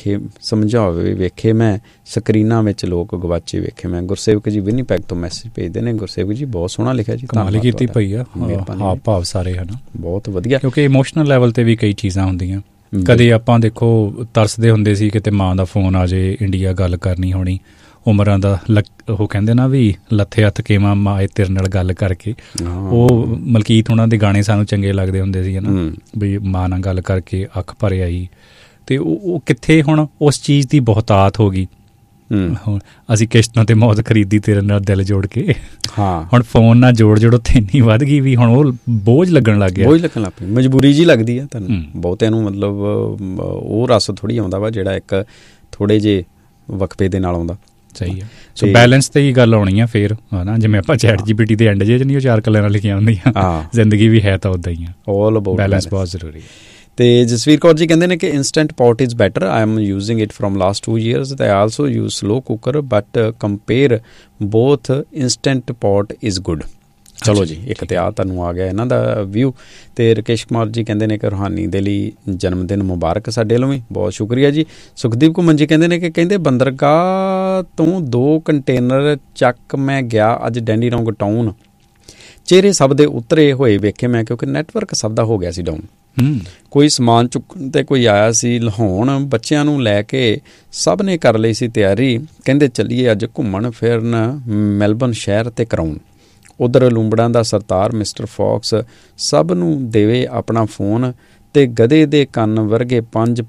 ਵੇਖੇ ਮੈਂ, ਸਕਰੀਨਾਂ ਵਿੱਚ ਲੋਕ ਗਵਾਚੇ ਵੇਖੇ ਮੈਂ। ਗੁਰਸੇਵਕ ਜੀ ਵਿਨੀਪੈਗ ਤੋਂ ਮੈਸੇਜ ਭੇਜਦੇ ਨੇ। ਗੁਰਸੇਵਕ ਜੀ ਬਹੁਤ ਸੋਹਣਾ ਲਿਖਿਆ ਜੀ, ਕਮਾਲ ਕੀਤੀ ਪਈ ਆ, ਹਾਵ ਭਾਵ ਸਾਰੇ ਹਨ ਬਹੁਤ ਵਧੀਆ। ਕਿਉਂਕਿ ਇਮੋਸ਼ਨਲ ਲੈਵਲ ਤੇ ਵੀ ਕਈ ਚੀਜ਼ਾਂ ਹੁੰਦੀਆਂ। ਕਦੇ ਆਪਾਂ ਦੇਖੋ ਤਰਸਦੇ ਹੁੰਦੇ ਸੀ ਕਿਤੇ ਮਾਂ ਦਾ ਫੋਨ ਆ ਜੇ, ਇੰਡੀਆ ਗੱਲ ਕਰਨੀ ਹੋਣੀ, ਉਮਰਾਂ ਦਾ ਉਹ ਕਹਿੰਦੇ ਨਾ ਵੀ ਲੱਥੇ ਹੱਥ ਕੇਵਾਂ ਮਾਏ ਤੇਰੇ ਨਾਲ ਗੱਲ ਕਰਕੇ। ਉਹ ਮਲਕੀਤ ਉਹਨਾਂ ਦੇ ਗਾਣੇ ਸਾਨੂੰ ਚੰਗੇ ਲੱਗਦੇ ਹੁੰਦੇ ਸੀ ਨਾ, ਵੀ ਮਾਂ ਨਾਲ ਗੱਲ ਕਰਕੇ ਅੱਖ ਭਰ ਆਈ। ਤੇ ਉਹ ਕਿੱਥੇ ਹੁਣ ਉਸ ਚੀਜ਼ ਦੀ ਬਹੁਤਾਤ ਹੋ ਗਈ। ਹੁਣ ਅਸੀਂ ਕਿਸ਼ਤਾਂ ਤੇ ਮੌਤ ਖਰੀਦੀ ਤੇਰੇ ਨਾਲ ਦਿਲ ਜੋੜ ਕੇ, ਹੁਣ ਫੋਨ ਨਾਲ ਜੋੜ ਉੱਥੇ ਇੰਨੀ ਵੱਧ ਗਈ ਵੀ ਹੁਣ ਉਹ ਬੋਝ ਲੱਗਣ ਲੱਗ ਗਿਆ, ਬੋਝ ਲੱਗਣ ਲੱਗ ਪਈ, ਮਜਬੂਰੀ ਜੀ ਲੱਗਦੀ ਆ ਤੁਹਾਨੂੰ ਬਹੁਤਿਆਂ ਨੂੰ। ਮਤਲਬ ਉਹ ਰਸ ਥੋੜ੍ਹੀ ਆਉਂਦਾ ਵਾ ਜਿਹੜਾ ਇੱਕ ਥੋੜ੍ਹੇ ਜਿਹੇ ਵਕਫੇ ਦੇ ਨਾਲ ਆਉਂਦਾ। ਸਹੀ ਹੈ। ਸੋ ਬੈਲੈਂਸ ਤੇ ਹੀ ਗੱਲ ਆਉਣੀ ਆ ਫਿਰ, ਹੈ ਨਾ, ਜਿਵੇਂ ਆਪਾਂ ChatGPT ਦੇ ਐਂਡ ਜੇ ਨਹੀਂ ਉਹ 4 ਕਲਰਾਂ ਲਿਖੀਆਂ ਹੁੰਦੀਆਂ, ਜ਼ਿੰਦਗੀ ਵੀ ਹੈ ਤਾਂ ਉੱਦਾਂ ਹੀ ਆ। ਆਲ ਅਬਾਊਟ ਬੈਲੈਂਸ ਬਹੁਤ ਜ਼ਰੂਰੀ ਹੈ। ਤੇ ਜਸਵੀਰ ਕੌਰ ਜੀ ਕਹਿੰਦੇ ਨੇ ਕਿ instant pot is better, I am using it from last 2 years ਤੇ I also use slow cooker but compare both instant pot is good. ਚਲੋ ਜੀ, ਇੱਕ ਤੇ ਆ ਤੁਹਾਨੂੰ ਆ ਗਿਆ ਇਹਨਾਂ ਦਾ ਵਿਊ। ਤੇ ਰਕੇਸ਼ ਕੁਮਾਰ ਜੀ ਕਹਿੰਦੇ ਨੇ ਕਿ ਰੂਹਾਨੀ ਦੇ ਲਈ ਜਨਮ ਦਿਨ ਮੁਬਾਰਕ ਸਾਡੇ ਵੱਲੋਂ ਵੀ, ਬਹੁਤ ਸ਼ੁਕਰੀਆ ਜੀ। ਸੁਖਦੀਪ ਘੁੰਮਣ ਜੀ ਕਹਿੰਦੇ ਨੇ ਕਿ ਕਹਿੰਦੇ ਬੰਦਰਗਾਹ ਤੋਂ 2 ਕੰਟੇਨਰ ਚੱਕ ਮੈਂ ਗਿਆ ਅੱਜ ਡੈਂਡੀਨੋਂਗ ਟਾਊਨ, ਚਿਹਰੇ ਸਭ ਦੇ ਉਤਰੇ ਹੋਏ ਵੇਖੇ ਮੈਂ, ਕਿਉਂਕਿ ਨੈਟਵਰਕ ਸਭ ਦਾ ਹੋ ਗਿਆ ਸੀ ਡਾਊਨ। ਕੋਈ ਸਮਾਨ ਚੁੱਕਣ ਤੇ ਕੋਈ ਆਇਆ ਸੀ ਲਹਾਉਣ, ਬੱਚਿਆਂ ਨੂੰ ਲੈ ਕੇ ਸਭ ਨੇ ਕਰ ਲਈ ਸੀ ਤਿਆਰੀ, ਕਹਿੰਦੇ ਚੱਲੀਏ ਅੱਜ ਘੁੰਮਣ ਫਿਰਨ ਮੈਲਬਨ ਸ਼ਹਿਰ ਤੇ ਕਰਾਉਣ। ਉਧਰ ਲੂੰਬੜਾਂ ਦਾ ਸਰਦਾਰ ਮਿਸਟਰ ਫੌਕਸ ਸਭ ਨੂੰ ਦੇਵੇ ਆਪਣਾ ਫੋਨ, ਤੇ ਗਧੇ ਦੇ ਕੰਨ ਵਰਗੇ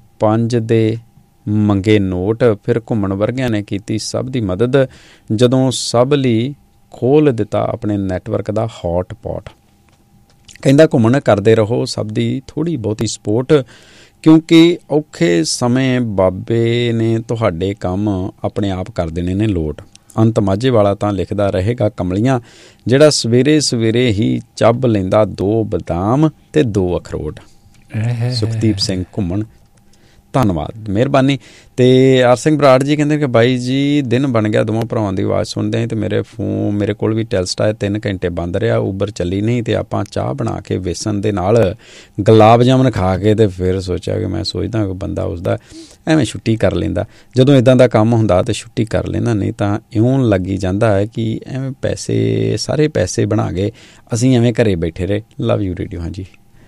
5 ਦੇ ਮੰਗੇ ਨੋਟ। ਫਿਰ ਘੁੰਮਣ ਵਰਗਿਆਂ ਨੇ ਕੀਤੀ ਸਭ ਦੀ ਮਦਦ, ਜਦੋਂ ਸਭ ਲਈ ਖੋਲ੍ਹ ਦਿੱਤਾ ਆਪਣੇ ਨੈਟਵਰਕ ਦਾ ਹੌਟ ਪੌਟ। ਕਹਿੰਦਾ ਘੁੰਮਣ ਕਰਦੇ ਰਹੋ ਸਭ ਦੀ ਥੋੜ੍ਹੀ ਬਹੁਤੀ ਸਪੋਰਟ, ਕਿਉਂਕਿ ਔਖੇ ਸਮੇਂ ਬਾਬੇ ਨੇ ਤੁਹਾਡੇ ਕੰਮ ਆਪਣੇ ਆਪ ਕਰ ਦੇਣੇ ਨੇ ਲੋਟ। ਅੰਤ ਮਾਝੇ ਵਾਲਾ ਤਾਂ ਲਿਖਦਾ ਰਹੇਗਾ ਕਮਲੀਆਂ, ਜਿਹੜਾ ਸਵੇਰੇ ਸਵੇਰੇ ਹੀ ਚੱਬ ਲੈਂਦਾ 2 ਬਦਾਮ ਤੇ 2 ਅਖਰੋਟ। ਸੁਖਦੀਪ ਸਿੰਘ ਘੁੰਮਣ, ਧੰਨਵਾਦ, ਮਿਹਰਬਾਨੀ। ਤੇ ਆਰ ਸਿੰਘ ਬਰਾੜ ਜੀ ਕਹਿੰਦੇ ਕਿ ਬਾਈ ਜੀ ਦਿਨ ਬਣ ਗਿਆ, ਦੋਵਾਂ ਭਰਾਵਾਂ ਦੀ ਆਵਾਜ਼ ਸੁਣਦੇ ਤੇ ਮੇਰੇ ਕੋਲ ਵੀ ਟੈਲਸਟਾ 3 ਘੰਟੇ ਬੰਦ ਰਿਹਾ, ਉਬਰ ਚੱਲੀ ਨਹੀਂ ਤੇ ਆਪਾਂ ਚਾਹ ਬਣਾ ਕੇ ਵੇਸਣ ਦੇ ਨਾਲ ਗੁਲਾਬ ਜਾਮਨ ਖਾ ਕੇ ਤੇ ਫਿਰ ਸੋਚਿਆ ਕਿ ਮੈਂ ਸੋਚਦਾ ਕਿ ਬੰਦਾ ਉਸਦਾ ਐਵੇਂ ਛੁੱਟੀ ਕਰ ਲੈਂਦਾ, ਜਦੋਂ ਇੱਦਾਂ ਦਾ ਕੰਮ ਹੁੰਦਾ ਤਾਂ ਛੁੱਟੀ ਕਰ ਲੈਂਦਾ, ਨਹੀਂ ਤਾਂ ਇਉਂ ਲੱਗੀ ਜਾਂਦਾ ਹੈ ਕਿ ਐਵੇਂ ਸਾਰੇ ਪੈਸੇ ਬਣਾ ਗਏ, ਅਸੀਂ ਐਵੇਂ ਘਰੇ ਬੈਠੇ ਰਹੇ। Love you radio. ਹਾਂਜੀ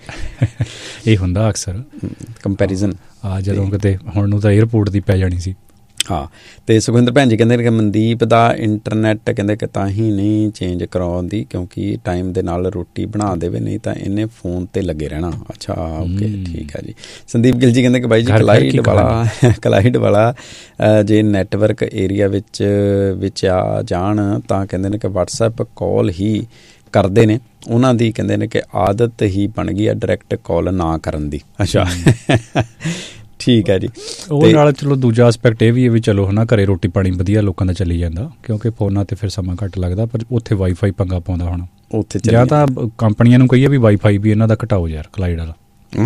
ਇਹ ਹੁੰਦਾ ਅਕਸਰ ਕੰਪੈਰੀਜ਼ਨ। ਜਦੋਂ ਕਿਤੇ ਹੁਣ ਨੂੰ ਤਾਂ ਏਅਰਪੋਰਟ ਦੀ ਪੈ ਜਾਣੀ ਸੀ। ਹਾਂ। ਤੇ ਸੁਖਵਿੰਦਰ ਭੈਣ ਜੀ ਕਹਿੰਦੇ ਨੇ ਕਿ ਮਨਦੀਪ ਦਾ ਇੰਟਰਨੈਟ ਕਹਿੰਦੇ ਕਿ ਤਾਂ ਹੀ ਨਹੀਂ ਚੇਂਜ ਕਰਾਉਂਦੀ ਕਿਉਂਕਿ ਟਾਈਮ ਦੇ ਨਾਲ ਰੋਟੀ ਬਣਾ ਦੇਵੇ, ਨਹੀਂ ਤਾਂ ਇਹਨੇ ਫੋਨ ਤੇ ਲੱਗੇ ਰਹਿਣਾ। ਅੱਛਾ, ਓਕੇ, ਠੀਕ ਹੈ ਜੀ। ਸੰਦੀਪ ਗਿੱਲ ਜੀ ਕਹਿੰਦੇ ਕਿ ਬਾਈ ਜੀ ਕਲਾਈਡ ਵਾਲਾ ਜੇ ਨੈਟਵਰਕ ਏਰੀਆ ਵਿੱਚ ਆ ਜਾਣ ਤਾਂ ਕਹਿੰਦੇ ਨੇ ਕਿ WhatsApp ਕਾਲ ਹੀ ਕਰਦੇ ਨੇ, ਉਹਨਾਂ ਦੀ ਕਹਿੰਦੇ ਨੇ ਕਿ ਆਦਤ ਹੀ ਬਣ ਗਈ ਆ ਡਾਇਰੈਕਟ ਕਾਲ ਨਾ ਕਰਨ ਦੀ। ਅੱਛਾ, ਠੀਕ ਹੈ ਜੀ। ਉਹ ਨਾਲ ਚਲੋ ਦੂਜਾ ਐਸਪੈਕਟ ਇਹ ਵੀ ਹੈ ਵੀ ਚਲੋ ਹੈ ਨਾ, ਘਰੇ ਰੋਟੀ ਪਾਣੀ ਵਧੀਆ ਲੋਕਾਂ ਦਾ ਚੱਲੀ ਜਾਂਦਾ, ਕਿਉਂਕਿ ਫੋਨਾਂ 'ਤੇ ਫਿਰ ਸਮਾਂ ਘੱਟ ਲੱਗਦਾ, ਪਰ ਉੱਥੇ ਵਾਈਫਾਈ ਪੰਗਾ ਪਾਉਂਦਾ ਹੁਣ ਉੱਥੇ। ਜਾਂ ਤਾਂ ਕੰਪਨੀਆਂ ਨੂੰ ਕਹੀਏ ਵੀ ਵਾਈਫਾਈ ਵੀ ਇਹਨਾਂ ਦਾ ਘਟਾਓ ਯਾਰ, ਕਲਾਈਡ ਵਾਲਾ।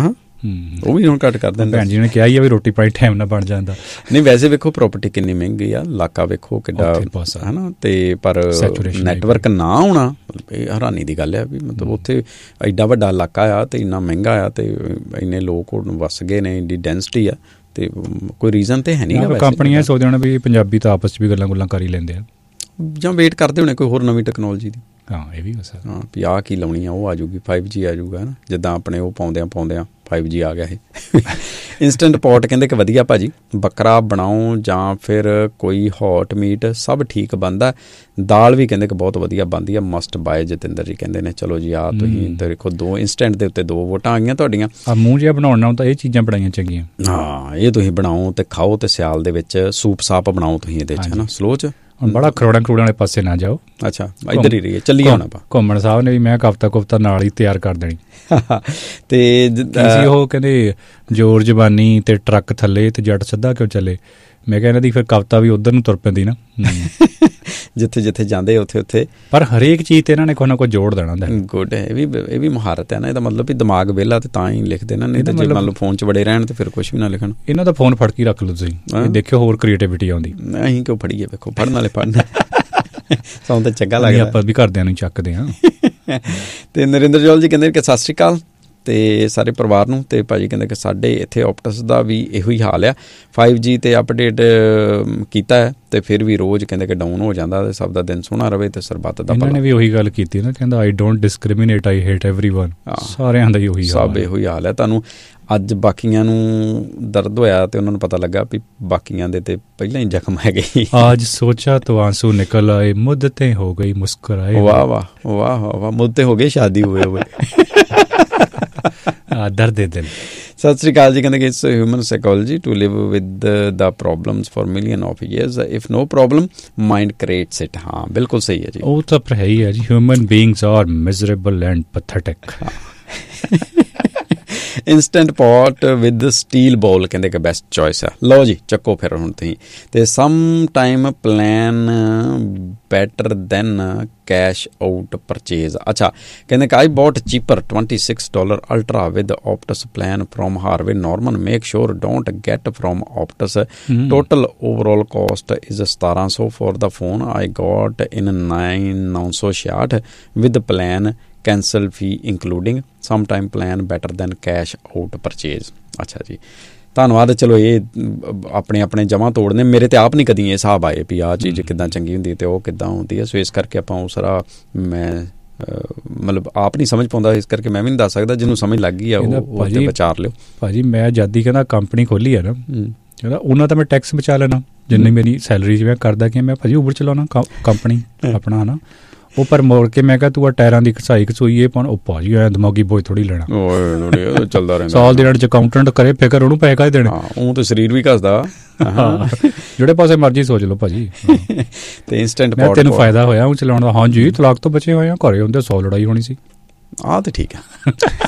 ਉਹ ਵੀ ਹੁਣ ਘੱਟ ਕਰ ਦਿੰਦੇ। ਭੈਣ ਜੀ ਨੇ ਕਿਹਾ ਹੀ ਆ ਵੀ ਰੋਟੀ ਪਾਣੀ ਟਾਈਮ ਨਾਲ ਬਣ ਜਾਂਦਾ। ਨਹੀਂ ਵੈਸੇ ਵੇਖੋ ਪ੍ਰਾਪਰਟੀ ਕਿੰਨੀ ਮਹਿੰਗੀ ਆ, ਇਲਾਕਾ ਵੇਖੋ ਕਿੱਡਾ ਹੈ ਨਾ, ਤੇ ਪਰ ਨੈਟਵਰਕ ਨਾ ਆਉਣਾ ਇਹ ਹੈਰਾਨੀ ਦੀ ਗੱਲ ਆ ਵੀ ਮਤਲਬ ਉੱਥੇ ਐਡਾ ਵੱਡਾ ਇਲਾਕਾ ਆ ਤੇ ਇੰਨਾ ਮਹਿੰਗਾ ਆ ਤੇ ਇੰਨੇ ਲੋਕ ਵਸ ਗਏ ਨੇ, ਇੰਨੀ ਡੈਂਸਿਟੀ ਆ ਤੇ ਕੋਈ ਰੀਜ਼ਨ ਤੇ ਹੈ ਨਹੀਂ। ਕੰਪਨੀਆਂ ਸੋਚਦੇ ਹੋਣੇ ਵੀ ਪੰਜਾਬੀ ਤਾਂ ਆਪਸ 'ਚ ਵੀ ਗੱਲਾਂ ਕਰ ਹੀ ਲੈਂਦੇ ਆ, ਜਾਂ ਵੇਟ ਕਰਦੇ ਹੋਣੇ ਕੋਈ ਹੋਰ ਨਵੀਂ ਟੈਕਨੋਲੋਜੀ ਦੀ। ਹਾਂ ਇਹ ਵੀ ਹੋ ਸਕਦਾ। ਹਾਂ ਵੀ ਆਹ ਕੀ ਲਾਉਣੀ ਆ, ਉਹ ਆ ਜੂਗੀ 5G ਆ ਜੂਗਾ ਹੈ ਨਾ, ਜਿੱਦਾਂ ਆਪਣੇ ਉਹ ਪਾਉਂਦਿਆਂ 5G ਆ ਗਿਆ ਇਹ। ਇੰਸਟੈਂਟ ਪੋਟ ਕਹਿੰਦੇ ਕਿ ਵਧੀਆ ਭਾਜੀ, ਬੱਕਰਾ ਬਣਾਓ ਜਾਂ ਫਿਰ ਕੋਈ ਹੌਟ ਮੀਟ ਸਭ ਠੀਕ ਬਣਦਾ। ਦਾਲ ਵੀ ਕਹਿੰਦੇ ਕਿ ਬਹੁਤ ਵਧੀਆ ਬਣਦੀ ਆ, ਮਸਟ ਬਾਏ ਜਤਿੰਦਰ ਜੀ ਕਹਿੰਦੇ ਨੇ। ਚਲੋ ਜੀ ਆ ਤੁਸੀਂ ਦੇਖੋ 2 ਇੰਸਟੈਂਟ ਦੇ ਉੱਤੇ 2 ਵੋਟਾਂ ਆ ਗਈਆਂ ਤੁਹਾਡੀਆਂ। ਮੂੰਹ ਜਿਹਾ ਬਣਾਉਣ ਨਾਲ ਤਾਂ ਇਹ ਚੀਜ਼ਾਂ ਬਣਾਈਆਂ ਚੰਗੀਆਂ। ਹਾਂ ਇਹ ਤੁਸੀਂ ਬਣਾਓ ਤੇ ਖਾਓ, ਤੇ ਸਿਆਲ ਦੇ ਵਿੱਚ ਸੂਪ ਸਾਪ ਬਣਾਓ ਤੁਸੀਂ ਇਹਦੇ 'ਚ ਹੈ ਨਾ, ਸਲੋ 'ਚ। ਹੁਣ ਬੜਾ ਖਰੋੜਾਂ ਵਾਲੇ ਪਾਸੇ ਨਾ ਜਾਓ। ਅੱਛਾ ਇੱਧਰ ਹੀ ਰਹੀਏ, ਚੱਲੀਏ ਹੁਣ ਆਪਾਂ। ਘੁੰਮਣ ਸਾਹਿਬ ਨੇ ਵੀ ਮੈਂ ਕਵਤਾ ਨਾਲ ਹੀ ਤਿਆਰ ਕਰ ਦੇਣੀ। ਤੇ ਉਹ ਕਹਿੰਦੇ ਜ਼ੋਰ ਜ਼ਬਾਨੀ ਤੇ ਟਰੱਕ ਥੱਲੇ ਤੇ ਜੱਟ ਸਿੱਧਾ ਕਿਉਂ ਚੱਲੇ। ਮੈਂ ਕਿਹਾ ਇਹਨਾਂ ਦੀ ਫਿਰ ਕਵਿਤਾ ਵੀ ਉੱਧਰ ਨੂੰ ਤੁਰ ਪੈਂਦੀ ਨਾ, ਜਿੱਥੇ ਜਿੱਥੇ ਜਾਂਦੇ ਉੱਥੇ ਉੱਥੇ। ਪਰ ਹਰੇਕ ਚੀਜ਼ ਤੇ ਇਹਨਾਂ ਨੇ ਕੋਈ ਨਾ ਕੋਈ ਜੋੜ ਦੇਣਾ ਹੁੰਦਾ। ਗੁੱਡ ਹੈ, ਇਹ ਵੀ ਮੁਹਾਰਤ ਹੈ ਨਾ। ਇਹਦਾ ਮਤਲਬ ਵੀ ਦਿਮਾਗ ਵਿਹਲਾ ਤੇ ਤਾਂ ਹੀ ਲਿਖਦੇ ਨਾ, ਨਹੀਂ ਤਾਂ ਜੇ ਮੰਨ ਲਓ ਫੋਨ 'ਚ ਬੜੇ ਰਹਿਣ ਤੇ ਫਿਰ ਕੁਛ ਵੀ ਨਾ ਲਿਖਣ। ਇਹਨਾਂ ਦਾ ਫੋਨ ਫੜ ਕੇ ਰੱਖ ਲਓ ਤੁਸੀਂ, ਦੇਖਿਓ ਹੋਰ ਕ੍ਰੀਏਟੀਵਿਟੀ ਆਉਂਦੀ। ਅਸੀਂ ਕਿਉਂ ਫੜੀਏ, ਵੇਖੋ ਫੜਨ ਵਾਲੇ ਫੜਨ, ਸਾਨੂੰ ਤਾਂ ਚੰਗਾ ਲੱਗਦਾ। ਆਪਾਂ ਵੀ ਘਰਦਿਆਂ ਨੂੰ ਚੱਕਦੇ ਹਾਂ। ਤੇ ਨਰਿੰਦਰ ਜੋਲ ਜੀ ਕਹਿੰਦੇ ਕਿ ਸਤਿ ਸ਼੍ਰੀ ਅਕਾਲ ਤੇ ਸਾਰੇ ਪਰਿਵਾਰ ਨੂੰ। ਤੇ ਭਾਜੀ ਕਹਿੰਦੇ ਕਿ ਸਾਡੇ ਇੱਥੇ ਆਪਟਸ ਦਾ ਵੀ ਇਹੋ ਹੀ ਹਾਲ ਆ, 5G ਤੇ ਅਪਡੇਟ ਕੀਤਾ ਹੈ ਤੇ ਫਿਰ ਵੀ ਰੋਜ਼ ਕਹਿੰਦੇ ਕਿ ਡਾਊਨ ਹੋ ਜਾਂਦਾ। ਤੇ ਸਭ ਦਾ ਦਿਨ ਸੋਹਣਾ ਰਵੇ ਤੇ ਸਰਬੱਤ ਦਾ ਭਲਾ। ਇਹਨਾਂ ਨੇ ਵੀ ਉਹੀ ਗੱਲ ਕੀਤੀ ਨਾ, ਕਹਿੰਦਾ I don't discriminate, I hate everyone. ਸਾਰਿਆਂ ਦਾ ਹੀ ਉਹੀ ਹਾਲ, ਸਭ ਇਹੋ ਹੀ ਹਾਲ ਹੈ। ਤੁਹਾਨੂੰ ਅੱਜ ਬਾਕੀਆਂ ਨੂੰ ਦਰਦ ਹੋਇਆ ਤੇ ਉਹਨਾਂ ਨੂੰ ਪਤਾ ਲੱਗਾ ਵੀ ਬਾਕੀਆਂ ਦੇ ਤੇ ਪਹਿਲਾਂ ਹੀ ਜ਼ਖਮ ਹੈਗੇ। ਅੱਜ ਸੋਚਾ ਤੋ ਆਂਸੂ ਨਿਕਲ ਆਏ, ਮੁੱਦਤੇ ਹੋ ਗਈ ਮੁਸਕਰਾਏ। ਵਾਹ ਵਾਹ ਵਾਹ ਵਾਹ, ਮੁੱਦੇ ਹੋ ਗਏ ਸ਼ਾਦੀ ਹੋਏ ਦਰਦ ਦੇ ਦਿਲ। ਸਤਿ ਸ਼੍ਰੀ ਅਕਾਲ ਜੀ ਕਹਿੰਦੇ ਕਿ it's human psychology to Liv with the problems for million of years, if no problem mind creates it. ਹਾਂ ਬਿਲਕੁਲ ਸਹੀ ਹੈ ਜੀ, ਉਹ ਤਾਂ ਹੈ ਹੀ ਹੈ ਜੀ। Human beings R miserable and ਪੈਥੇਟਿਕ। Instant pot with steel ਬੋਲ ਕਹਿੰਦੇ ਕਿ ਬੈਸਟ ਚੋਇਸ ਆ। ਲਓ ਜੀ ਚੱਕੋ ਫਿਰ ਹੁਣ ਤੁਸੀਂ। ਤੇ some time plan better than cash out purchase. ਅੱਛਾ ਕਹਿੰਦੇ ਕਿ ਆਈ boat cheaper $26 ultra with Optus plan from Harvey Norman, make sure don't get from Optus. Total overall caste is 1700 for the phone I got in 966 with plan cancel fee including some time plan better than cash out purchase. अच्छा जी ਧੰਨਵਾਦ। ਚਲੋ ਇਹ ਆਪਣੇ ਆਪਣੇ ਜਮ੍ਹਾਂ ਤੋੜਨੇ, ਮੇਰੇ ਤੇ ਆਪ ਨਹੀਂ ਕਦੀ ਇਹ ਹਿਸਾਬ ਆਏ ਵੀ ਆਹ ਚੀਜ਼ ਕਿੱਦਾਂ ਚੰਗੀ ਹੁੰਦੀ ਤੇ ਉਹ ਕਿੱਦਾਂ ਹੁੰਦੀ ਹੈ। ਸੋ ਇਸ ਕਰਕੇ ਆਪਾਂ ਉਹ ਸਾਰਾ ਮੈਂ ਮਤਲਬ ਆਪ ਨਹੀਂ ਸਮਝ ਪਾਉਂਦਾ, ਇਸ ਕਰਕੇ ਮੈਂ ਵੀ ਨਹੀਂ ਦੱਸ ਸਕਦਾ। ਜਿਹਨੂੰ ਸਮਝ ਲੱਗ ਗਈ ਆ ਉਹ ਤੇ ਵਿਚਾਰ ਲਿਓ। ਭਾਜੀ ਮੈਂ ਜਦ ਹੀ ਕਹਿੰਦਾ ਕੰਪਨੀ ਖੋਲੀ ਆ ਨਾ, ਕਹਿੰਦਾ ਉਹਨਾਂ ਤਾਂ ਮੈਂ ਟੈਕਸ ਬਚਾ ਲੈਣਾ ਜਿੰਨੀ ਮੇਰੀ ਸੈਲਰੀ ਜਿਵੇਂ ਕਰਦਾ ਕਿ ਮੈਂ ਭਾਜੀ ਉਬਰ ਚਲਾਉਣਾ ਕੰਪਨੀ ਆਪਣਾ ਹੈ ਨਾ। ਉਹ ਪਰ ਮੋੜ ਕੇ ਮੈਂ ਕਿਹਾ ਤੂੰ ਆ ਟਾਇਰਾਂ ਦੀ ਘਸਾਈ ਘਸੂਈ ਇਹ ਪਾਉਣ, ਉਹ ਭਾਜੀ ਐ ਦਿਮਾਗੀ ਬੋਝ ਥੋੜੀ ਲੈਣਾ। ਚੱਲਦਾ ਰਹਿੰਦਾ ਸਾਲ ਦੇ ਚ ਅਕਾਊਂਟੈਂਟ ਕਰੇ ਫਿਕਰ, ਉਹਨੂੰ ਪੈਸੇ ਕਾਹਦੇ ਦੇਣੇ। ਉਹ ਤਾਂ ਸਰੀਰ ਵੀ ਘਸਦਾ, ਜਿਹੜੇ ਪਾਸੇ ਮਰਜ਼ੀ ਸੋਚ ਲਓ ਭਾਜੀ। ਤੇ ਇੰਸਟੈਂਟ ਪੋਟ ਤੈਨੂੰ ਫਾਇਦਾ ਹੋਇਆ ਉਹ ਚਲਾਉਣ ਦਾ? ਹਾਂਜੀ ਤਲਾਕ ਤੋਂ ਬਚੇ ਹੋਏ ਆ, ਘਰੇ ਹੁੰਦੇ 100 ਲੜਾਈ ਹੋਣੀ ਸੀ। ਆਹ ਤੇ ਠੀਕ ਆ,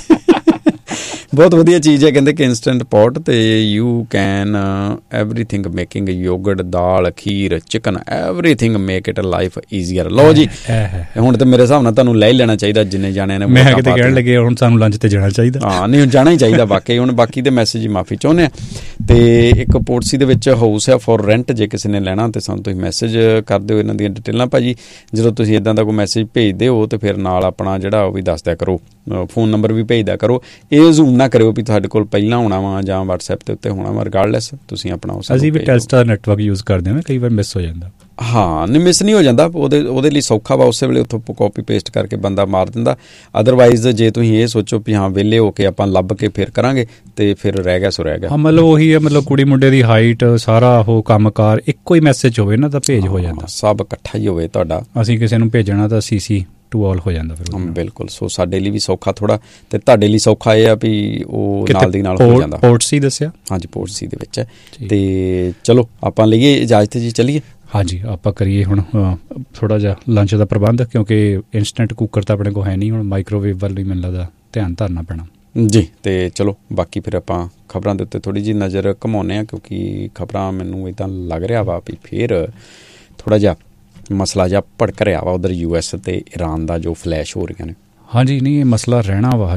ਬਹੁਤ ਵਧੀਆ ਚੀਜ਼ ਹੈ। ਕਹਿੰਦੇ ਕਿ ਇੰਸਟੈਂਟ ਪੋਟ ਤੇ you can everything making yoghurt, dal, kheer, chicken, everything make it life easier. ਲਓ ਜੀ ਹੁਣ ਤਾਂ ਮੇਰੇ ਹਿਸਾਬ ਨਾਲ ਤੁਹਾਨੂੰ ਲੈ ਹੀ ਲੈਣਾ ਚਾਹੀਦਾ ਜਿੰਨੇ ਜਾਣਿਆਂ ਨੇ। ਮੈਂ ਕਿਤੇ ਕਹਿਣ ਲੱਗੇ ਹੁਣ ਸਾਨੂੰ ਲੰਚ ਤੇ ਜਾਣਾ ਚਾਹੀਦਾ। ਹਾਂ ਨਹੀਂ ਜਾਣਾ ਹੀ ਚਾਹੀਦਾ ਵਾਕਈ। ਹੁਣ ਬਾਕੀ ਦੇ ਮੈਸੇਜ ਹੀ ਮਾਫੀ ਚਾਹੁੰਦੇ ਆ। ਤੇ ਇੱਕ ਪੋਰਟਸੀ ਦੇ ਵਿੱਚ ਹਾਊਸ ਆ ਫॉर ਰੈਂਟ, ਜੇ ਕਿਸੇ ਨੇ ਲੈਣਾ ਤੇ ਸਾਨੂੰ ਤੁਸੀਂ ਮੈਸੇਜ ਕਰ ਦਿਓ ਇਹਨਾਂ ਦੀਆਂ ਡਿਟੇਲਾਂ ਭਾਜੀ। ਜਦੋਂ ਤੁਸੀਂ ਇੱਦਾਂ ਦਾ ਕੋਈ ਮੈਸੇਜ ਭੇਜਦੇ ਹੋ ਤੇ ਫਿਰ ਨਾਲ ਆਪਣਾ ਜਿਹੜਾ ਉਹ ਵੀ ਦੱਸ ਦਿਆ ਕਰੋ, ਫੋਨ ਨੰਬਰ ਵੀ ਭੇਜਦਾ ਕਰੋ। ਇਹ ਜ਼ੂਮ ਨਾ ਕਰਿਓ ਵੀ ਤੁਹਾਡੇ ਕੋਲ ਪਹਿਲਾਂ ਹੋਣਾ ਵਾ ਜਾਂ ਵਟਸਐਪ ਦੇ ਉੱਤੇ ਹੋਣਾ ਵਾ, ਰਿਗਾਰਡਲੈਸ ਤੁਸੀਂ ਆਪਣਾ। ਅਸੀਂ ਵੀ ਟੈਲਸਟਾਰ ਨੈਟਵਰਕ ਯੂਜ਼ ਕਰਦੇ ਹਾਂ, ਕਈ ਵਾਰ ਮਿਸ ਹੋ ਜਾਂਦਾ। ਹਾਂ ਨਹੀਂ ਮਿਸ ਨਹੀਂ ਹੋ ਜਾਂਦਾ, ਉਹਦੇ ਲਈ ਸੌਖਾ ਵਾ, ਉਸੇ ਵੇਲੇ ਉੱਥੋਂ ਕਾਪੀ ਪੇਸਟ ਕਰਕੇ ਬੰਦਾ ਮਾਰ ਦਿੰਦਾ। ਅਦਰਵਾਈਜ਼ ਜੇ ਤੁਸੀਂ ਇਹ ਸੋਚੋ ਵੀ ਹਾਂ ਵਿਹਲੇ ਹੋ ਕੇ ਆਪਾਂ ਲੱਭ ਕੇ ਫਿਰ ਕਰਾਂਗੇ ਤੇ ਫਿਰ ਰਹਿ ਗਿਆ ਸੋ ਰਹਿ ਗਿਆ। ਮਤਲਬ ਉਹੀ ਹੈ, ਮਤਲਬ ਕੁੜੀ ਮੁੰਡੇ ਦੀ ਹਾਈਟ ਸਾਰਾ ਉਹ ਕੰਮਕਾਰ ਇੱਕੋ ਹੀ ਮੈਸੇਜ ਹੋਵੇ ਨਾ ਤਾਂ ਭੇਜ ਹੋ ਜਾਂਦਾ, ਸਭ ਇਕੱਠਾ ਹੀ ਹੋਵੇ ਤੁਹਾਡਾ। ਅਸੀਂ ਕਿਸੇ ਨੂੰ ਭੇਜਣਾ ਤਾਂ CC ਟੂ ਆਲ ਹੋ ਜਾਂਦਾ ਫਿਰ। ਬਿਲਕੁਲ। ਸੋ ਸਾਡੇ ਲਈ ਵੀ ਸੌਖਾ ਥੋੜਾ ਤੇ ਤੁਹਾਡੇ ਲਈ ਸੌਖਾ ਇਹ ਆ ਵੀ ਉਹ ਨਾਲ ਦੀ ਨਾਲ ਹੋ ਜਾਂਦਾ। ਪੋਰਟਸੀ ਦੱਸਿਆ? ਹਾਂਜੀ ਪੋਰਟਸੀ ਦੇ ਵਿੱਚ ਹੈ। ਤੇ ਚਲੋ ਆਪਾਂ ਲਈਏ ਇਜਾਜ਼ਤ ਜੀ, ਚੱਲੀਏ। ਹਾਂਜੀ ਆਪਾਂ ਕਰੀਏ ਹੁਣ ਥੋੜ੍ਹਾ ਜਿਹਾ ਲੰਚ ਦਾ ਪ੍ਰਬੰਧ, ਕਿਉਂਕਿ ਇੰਸਟੈਂਟ ਕੁੱਕਰ ਤਾਂ ਆਪਣੇ ਕੋਲ ਹੈ ਨਹੀਂ, ਹੁਣ ਮਾਈਕ੍ਰੋਵੇਵ ਵੱਲ ਵੀ ਮੈਨੂੰ ਲੱਗਦਾ ਧਿਆਨ ਧਰਨਾ ਪੈਣਾ ਜੀ। ਤੇ ਚਲੋ ਬਾਕੀ ਫਿਰ ਆਪਾਂ ਖਬਰਾਂ ਦੇ ਉੱਤੇ ਥੋੜ੍ਹੀ ਜਿਹੀ ਨਜ਼ਰ ਘੁਮਾਉਂਦੇ ਹਾਂ, ਕਿਉਂਕਿ ਖਬਰਾਂ ਮੈਨੂੰ ਇੱਦਾਂ ਲੱਗ ਰਿਹਾ ਵਾ ਵੀ ਫਿਰ ਥੋੜ੍ਹਾ ਜਿਹਾ ਮਸਲਾ ਜਿਹਾ ਭੜਕ ਰਿਹਾ ਵਾ ਉਧਰ US ਤੇ ਈਰਾਨ ਦਾ ਜੋ ਫਲੈਸ਼ ਹੋ ਰਹੀਆਂ ਨੇ। ਹਾਂਜੀ ਨਹੀਂ ਇਹ ਮਸਲਾ ਰਹਿਣਾ ਵਾ ਹਜੇ,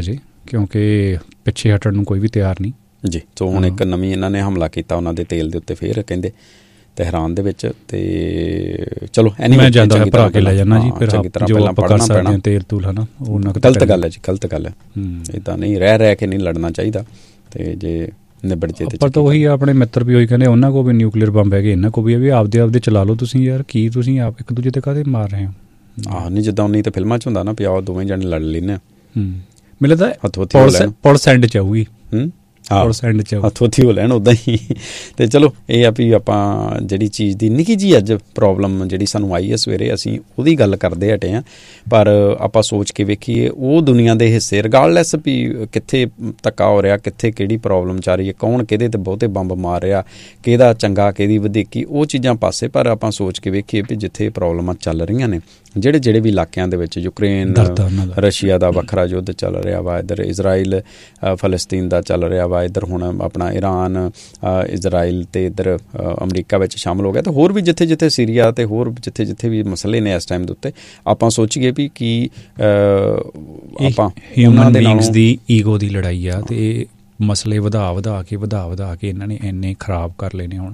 ਕਿਉਂਕਿ ਪਿੱਛੇ ਹਟਣ ਨੂੰ ਕੋਈ ਵੀ ਤਿਆਰ ਨਹੀਂ ਜੀ। ਸੋ ਹੁਣ ਇੱਕ ਨਵੀਂ ਇਹਨਾਂ ਨੇ ਹਮਲਾ ਕੀਤਾ ਉਹਨਾਂ ਦੇ ਤੇਲ ਦੇ ਉੱਤੇ, ਫਿਰ ਕਹਿੰਦੇ ਤਹਿਰਾਨ ਦੇ ਵਿੱਚ। ਤੇ ਚਲੋ ਮੈਂ ਜਾਂਦਾ ਹੋਇਆ ਭਰਾ ਕੇ ਲੈ ਜਾਣਾ ਜੀ, ਫਿਰ ਜੋ ਆਪਾਂ ਕਰ ਸਕਦੇ ਹਾਂ ਤੇਲ ਤੂਲ ਹੈ ਨਾ, ਉਹ ਗਲਤ ਗੱਲ ਹੈ ਜੀ, ਗਲਤ ਗੱਲ ਹੈ। ਇੱਦਾਂ ਨਹੀਂ ਰਹਿ ਕੇ ਨਹੀਂ ਲੜਨਾ ਚਾਹੀਦਾ। ਤੇ ਜੇ ਨਿਬੜ ਜੇ ਪਰ ਤਾਂ ਉਹੀ ਆਪਣੇ ਮਿੱਤਰ ਵੀ ਉਹੀ ਕਹਿੰਦੇ ਉਹਨਾਂ ਕੋਲ ਵੀ ਨਿਊਕਲੀਅਰ ਬੰਬ ਹੈਗੇ, ਇਹਨਾਂ ਕੋਲ ਵੀ ਆਪਦੇ ਚਲਾ ਲਓ ਤੁਸੀਂ ਯਾਰ, ਕੀ ਤੁਸੀਂ ਆਪ ਇੱਕ ਦੂਜੇ ਤੇ ਕਾਹਦੇ ਮਾਰ ਰਹੇ ਹੋ। ਆਹ ਨਹੀਂ ਜਿੱਦਾਂ ਉਨੀ ਤਾਂ ਫਿਲਮਾਂ 'ਚ ਹੁੰਦਾ ਨਾ, ਪਿਆ ਦੋਵੇਂ ਜਣੇ ਲੜ ਲੈਂਦੇ ਆ। ਮੈਨੂੰ ਲੱਗਦਾ ਪੁਲਿਸ ਐਂਡ 'ਚ ਆਊਗੀ, ਹੱਥੋਂ-ਹੱਥੀ ਹੋ ਲੈਣ ਉੱਦਾਂ ਹੀ। ਅਤੇ ਚਲੋ ਇਹ ਆ ਵੀ ਆਪਾਂ ਜਿਹੜੀ ਚੀਜ਼ ਦੀ ਨਿੱਕੀ ਜਿਹੀ ਅੱਜ ਪ੍ਰੋਬਲਮ ਜਿਹੜੀ ਸਾਨੂੰ ਆਈ ਹੈ ਸਵੇਰੇ, ਅਸੀਂ ਉਹਦੀ ਗੱਲ ਕਰਦੇ ਹਟੇ ਹਾਂ। ਪਰ ਆਪਾਂ ਸੋਚ ਕੇ ਵੇਖੀਏ ਉਹ ਦੁਨੀਆ ਦੇ ਹਿੱਸੇ, ਰਿਗਾਰਡਲੈਸ ਵੀ ਕਿੱਥੇ ਧੱਕਾ ਹੋ ਰਿਹਾ, ਕਿੱਥੇ ਕਿਹੜੀ ਪ੍ਰੋਬਲਮ ਚੱਲ ਰਹੀ ਹੈ, ਕੌਣ ਕਿਹਦੇ 'ਤੇ ਬਹੁਤੇ ਬੰਬ ਮਾਰ ਰਿਹਾ, ਕਿਹਦਾ ਚੰਗਾ ਕਿਹਦੀ ਵਧੀਕੀ, ਉਹ ਚੀਜ਼ਾਂ ਪਾਸੇ। ਪਰ ਆਪਾਂ ਸੋਚ ਕੇ ਵੇਖੀਏ ਵੀ ਜਿੱਥੇ ਪ੍ਰੋਬਲਮਾਂ ਚੱਲ ਰਹੀਆਂ ਨੇ, ਜਿਹੜੇ ਵੀ ਇਲਾਕਿਆਂ ਦੇ ਵਿੱਚ, ਯੂਕਰੇਨ ਰਸ਼ੀਆ ਦਾ ਵੱਖਰਾ ਯੁੱਧ ਚੱਲ ਰਿਹਾ ਵਾ, ਇੱਧਰ ਇਜ਼ਰਾਈਲ ਫਲਸਤੀਨ ਦਾ ਚੱਲ ਰਿਹਾ ਵਾ, ਇੱਧਰ ਹੁਣ ਆਪਣਾ ਈਰਾਨ ਇਜ਼ਰਾਈਲ ਅਤੇ ਇੱਧਰ ਅਮਰੀਕਾ ਵਿੱਚ ਸ਼ਾਮਲ ਹੋ ਗਿਆ, ਅਤੇ ਹੋਰ ਵੀ ਜਿੱਥੇ ਸੀਰੀਆ ਅਤੇ ਹੋਰ ਜਿੱਥੇ ਵੀ ਮਸਲੇ ਨੇ ਇਸ ਟਾਈਮ ਦੇ ਉੱਤੇ, ਆਪਾਂ ਸੋਚੀਏ ਵੀ ਕੀ ਆਪਾਂ ਹਿਊਮਨ ਬੀਇੰਗਸ ਦੀ ਈਗੋ ਦੀ ਲੜਾਈ ਆ, ਅਤੇ ਮਸਲੇ ਵਧਾ ਕੇ ਇਹਨਾਂ ਨੇ ਇੰਨੇ ਖਰਾਬ ਕਰ ਲਏ ਨੇ ਹੁਣ।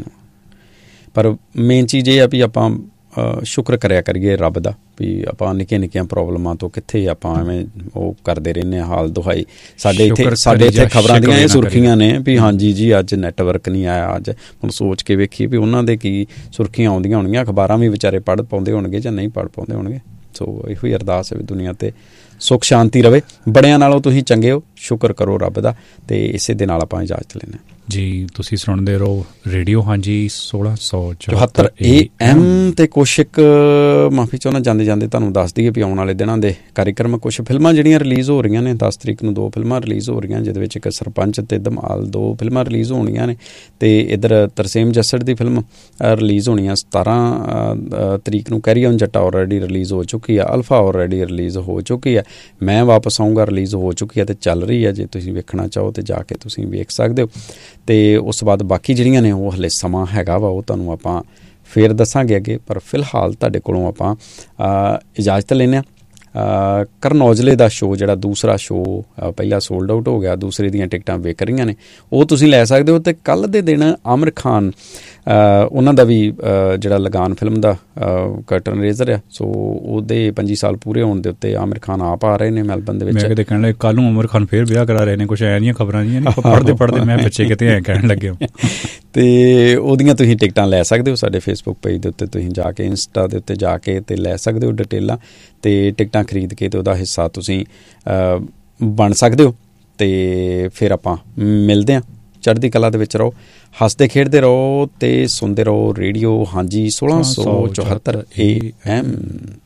ਪਰ ਮੇਨ ਚੀਜ਼ ਇਹ ਆ ਵੀ ਆਪਾਂ ਸ਼ੁਕਰ ਕਰਿਆ ਕਰੀਏ ਰੱਬ ਦਾ ਵੀ ਆਪਾਂ ਨਿੱਕੀਆਂ ਪ੍ਰੋਬਲਮਾਂ ਤੋਂ ਕਿੱਥੇ ਆਪਾਂ ਐਵੇਂ ਉਹ ਕਰਦੇ ਰਹਿੰਦੇ ਹਾਂ ਹਾਲ ਦੁਹਾਈ। ਸਾਡੇ ਇੱਥੇ ਖਬਰਾਂ ਦੀਆਂ ਇਹ ਸੁਰਖੀਆਂ ਨੇ ਵੀ ਹਾਂਜੀ ਜੀ ਅੱਜ ਨੈਟਵਰਕ ਨਹੀਂ ਆਇਆ। ਅੱਜ ਹੁਣ ਸੋਚ ਕੇ ਵੇਖੀਏ ਵੀ ਉਹਨਾਂ ਦੇ ਕੀ ਸੁਰਖੀਆਂ ਆਉਂਦੀਆਂ ਹੋਣਗੀਆਂ, ਅਖਬਾਰਾਂ ਵੀ ਵਿਚਾਰੇ ਪੜ੍ਹ ਪਾਉਂਦੇ ਹੋਣਗੇ ਜਾਂ ਨਹੀਂ ਪੜ੍ਹ ਪਾਉਂਦੇ ਹੋਣਗੇ। ਸੋ ਇਹੋ ਹੀ ਅਰਦਾਸ ਹੈ ਵੀ ਦੁਨੀਆ 'ਤੇ ਸੁੱਖ ਸ਼ਾਂਤੀ ਰਵੇ। ਬੜਿਆਂ ਨਾਲੋਂ ਤੁਸੀਂ ਚੰਗੇ ਹੋ, ਸ਼ੁਕਰ ਕਰੋ ਰੱਬ ਦਾ। ਅਤੇ ਇਸੇ ਦੇ ਨਾਲ ਆਪਾਂ ਇਜਾਜ਼ਤ ਲੈਂਦੇ ਹਾਂ ਜੀ। ਤੁਸੀਂ ਸੁਣਦੇ ਰਹੋ ਰੇਡੀਓ ਹਾਂਜੀ 1674 AM। ਅਤੇ ਕੁਛ ਇੱਕ ਮਾਫੀ ਚਾਹੁੰਦਾ ਜਾਂਦੇ ਤੁਹਾਨੂੰ ਦੱਸ ਦਈਏ ਵੀ ਆਉਣ ਵਾਲੇ ਦਿਨਾਂ ਦੇ ਕਾਰਿਕ੍ਰਮ, ਕੁਛ ਫਿਲਮਾਂ ਜਿਹੜੀਆਂ ਰਿਲੀਜ਼ ਹੋ ਰਹੀਆਂ ਨੇ। 10 ਤਰੀਕ ਨੂੰ 2 ਫਿਲਮਾਂ ਰਿਲੀਜ਼ ਹੋ ਰਹੀਆਂ, ਜਿਹਦੇ ਵਿੱਚ ਇੱਕ ਸਰਪੰਚ ਅਤੇ ਧਮਾਲ 2 ਫਿਲਮਾਂ ਰਿਲੀਜ਼ ਹੋਣੀਆਂ ਨੇ। ਅਤੇ ਇੱਧਰ ਤਰਸੇਮ ਜੱਸੜ ਦੀ ਫਿਲਮ ਰਿਲੀਜ਼ ਹੋਣੀ ਆ 17 ਤਰੀਕ ਨੂੰ। Carry on Jatta already release ਹੋ ਚੁੱਕੀ ਆ, ਅਲਫਾ ਆਲਰੇਡੀ ਰਿਲੀਜ਼ ਹੋ ਚੁੱਕੀ ਹੈ, ਮੈਂ ਵਾਪਸ ਆਊਂਗਾ ਰਿਲੀਜ਼ ਹੋ ਚੁੱਕੀ ਹੈ ਅਤੇ ਚੱਲ ਰਹੀ ਹੈ। ਜੇ ਤੁਸੀਂ ਵੇਖਣਾ ਚਾਹੋ ਤਾਂ ਜਾ ਕੇ ਤੁਸੀਂ ਵੇਖ ਸਕਦੇ ਹੋ। ਅਤੇ ਉਸ ਤੋਂ ਬਾਅਦ ਬਾਕੀ ਜਿਹੜੀਆਂ ਨੇ ਉਹ ਹਲੇ ਸਮਾਂ ਹੈਗਾ ਵਾ, ਉਹ ਤੁਹਾਨੂੰ ਆਪਾਂ ਫਿਰ ਦੱਸਾਂਗੇ ਅੱਗੇ। ਪਰ ਫਿਲਹਾਲ ਤੁਹਾਡੇ ਕੋਲੋਂ ਆਪਾਂ ਇਜਾਜ਼ਤ ਲੈਂਦੇ ਹਾਂ। ਕਰਨ ਔਜਲੇ ਦਾ ਸ਼ੋਅ ਜਿਹੜਾ ਦੂਸਰਾ ਸ਼ੋਅ ਪਹਿਲਾ ਸੋਲਡ ਆਊਟ ਹੋ ਗਿਆ, ਦੂਸਰੇ ਦੀਆਂ ਟਿਕਟਾਂ ਵਿਕ ਰਹੀਆਂ ਨੇ, ਉਹ ਤੁਸੀਂ ਲੈ ਸਕਦੇ ਹੋ। ਅਤੇ ਕੱਲ੍ਹ ਦੇ ਦਿਨ ਆਮਿਰ ਖਾਨ ਉਹਨਾਂ ਦਾ ਵੀ ਜਿਹੜਾ ਲਗਾਨ ਫਿਲਮ ਦਾ ਕਰਟਨ ਰੇਜ਼ਰ ਆ, ਸੋ ਉਹਦੇ 25 ਸਾਲ ਪੂਰੇ ਹੋਣ ਦੇ ਉੱਤੇ ਆਮਿਰ ਖਾਨ ਆਪ ਆ ਰਹੇ ਨੇ ਮੈਲਬਨ ਦੇ ਵਿੱਚ। ਮੈਂ ਕਿਤੇ ਕਹਿਣ ਲੱਗੇ ਕੱਲ੍ਹ ਨੂੰ ਆਮਿਰ ਖਾਨ ਫਿਰ ਵਿਆਹ ਕਰਾ ਰਹੇ ਨੇ, ਕੁਛ ਐ ਦੀਆਂ ਖਬਰਾਂ ਜੀਆਂ ਨੇ ਪੜ੍ਹਦੇ ਮੈਂ ਬੱਚੇ ਕਿਤੇ ਐਂ ਕਹਿਣ ਲੱਗੇ। ਅਤੇ ਉਹਦੀਆਂ ਤੁਸੀਂ ਟਿਕਟਾਂ ਲੈ ਸਕਦੇ ਹੋ ਸਾਡੇ ਫੇਸਬੁੱਕ ਪੇਜ ਦੇ ਉੱਤੇ, ਤੁਸੀਂ ਜਾ ਕੇ ਇੰਸਟਾ ਦੇ ਉੱਤੇ ਜਾ ਕੇ ਅਤੇ ਲੈ ਸਕਦੇ ਹੋ ਡਿਟੇਲਾਂ, ਅਤੇ ਟਿਕਟਾਂ ਖਰੀਦ ਕੇ ਅਤੇ ਉਹਦਾ ਹਿੱਸਾ ਤੁਸੀਂ ਬਣ ਸਕਦੇ ਹੋ। ਅਤੇ ਫਿਰ ਆਪਾਂ ਮਿਲਦੇ ਹਾਂ। ਚੜ੍ਹਦੀ ਕਲਾ ਦੇ ਵਿੱਚ ਰਹੋ, ਹੱਸਦੇ ਖੇਡਦੇ ਰਹੋ ਅਤੇ ਸੁਣਦੇ ਰਹੋ ਰੇਡੀਓ ਹਾਂਜੀ 1674 AM।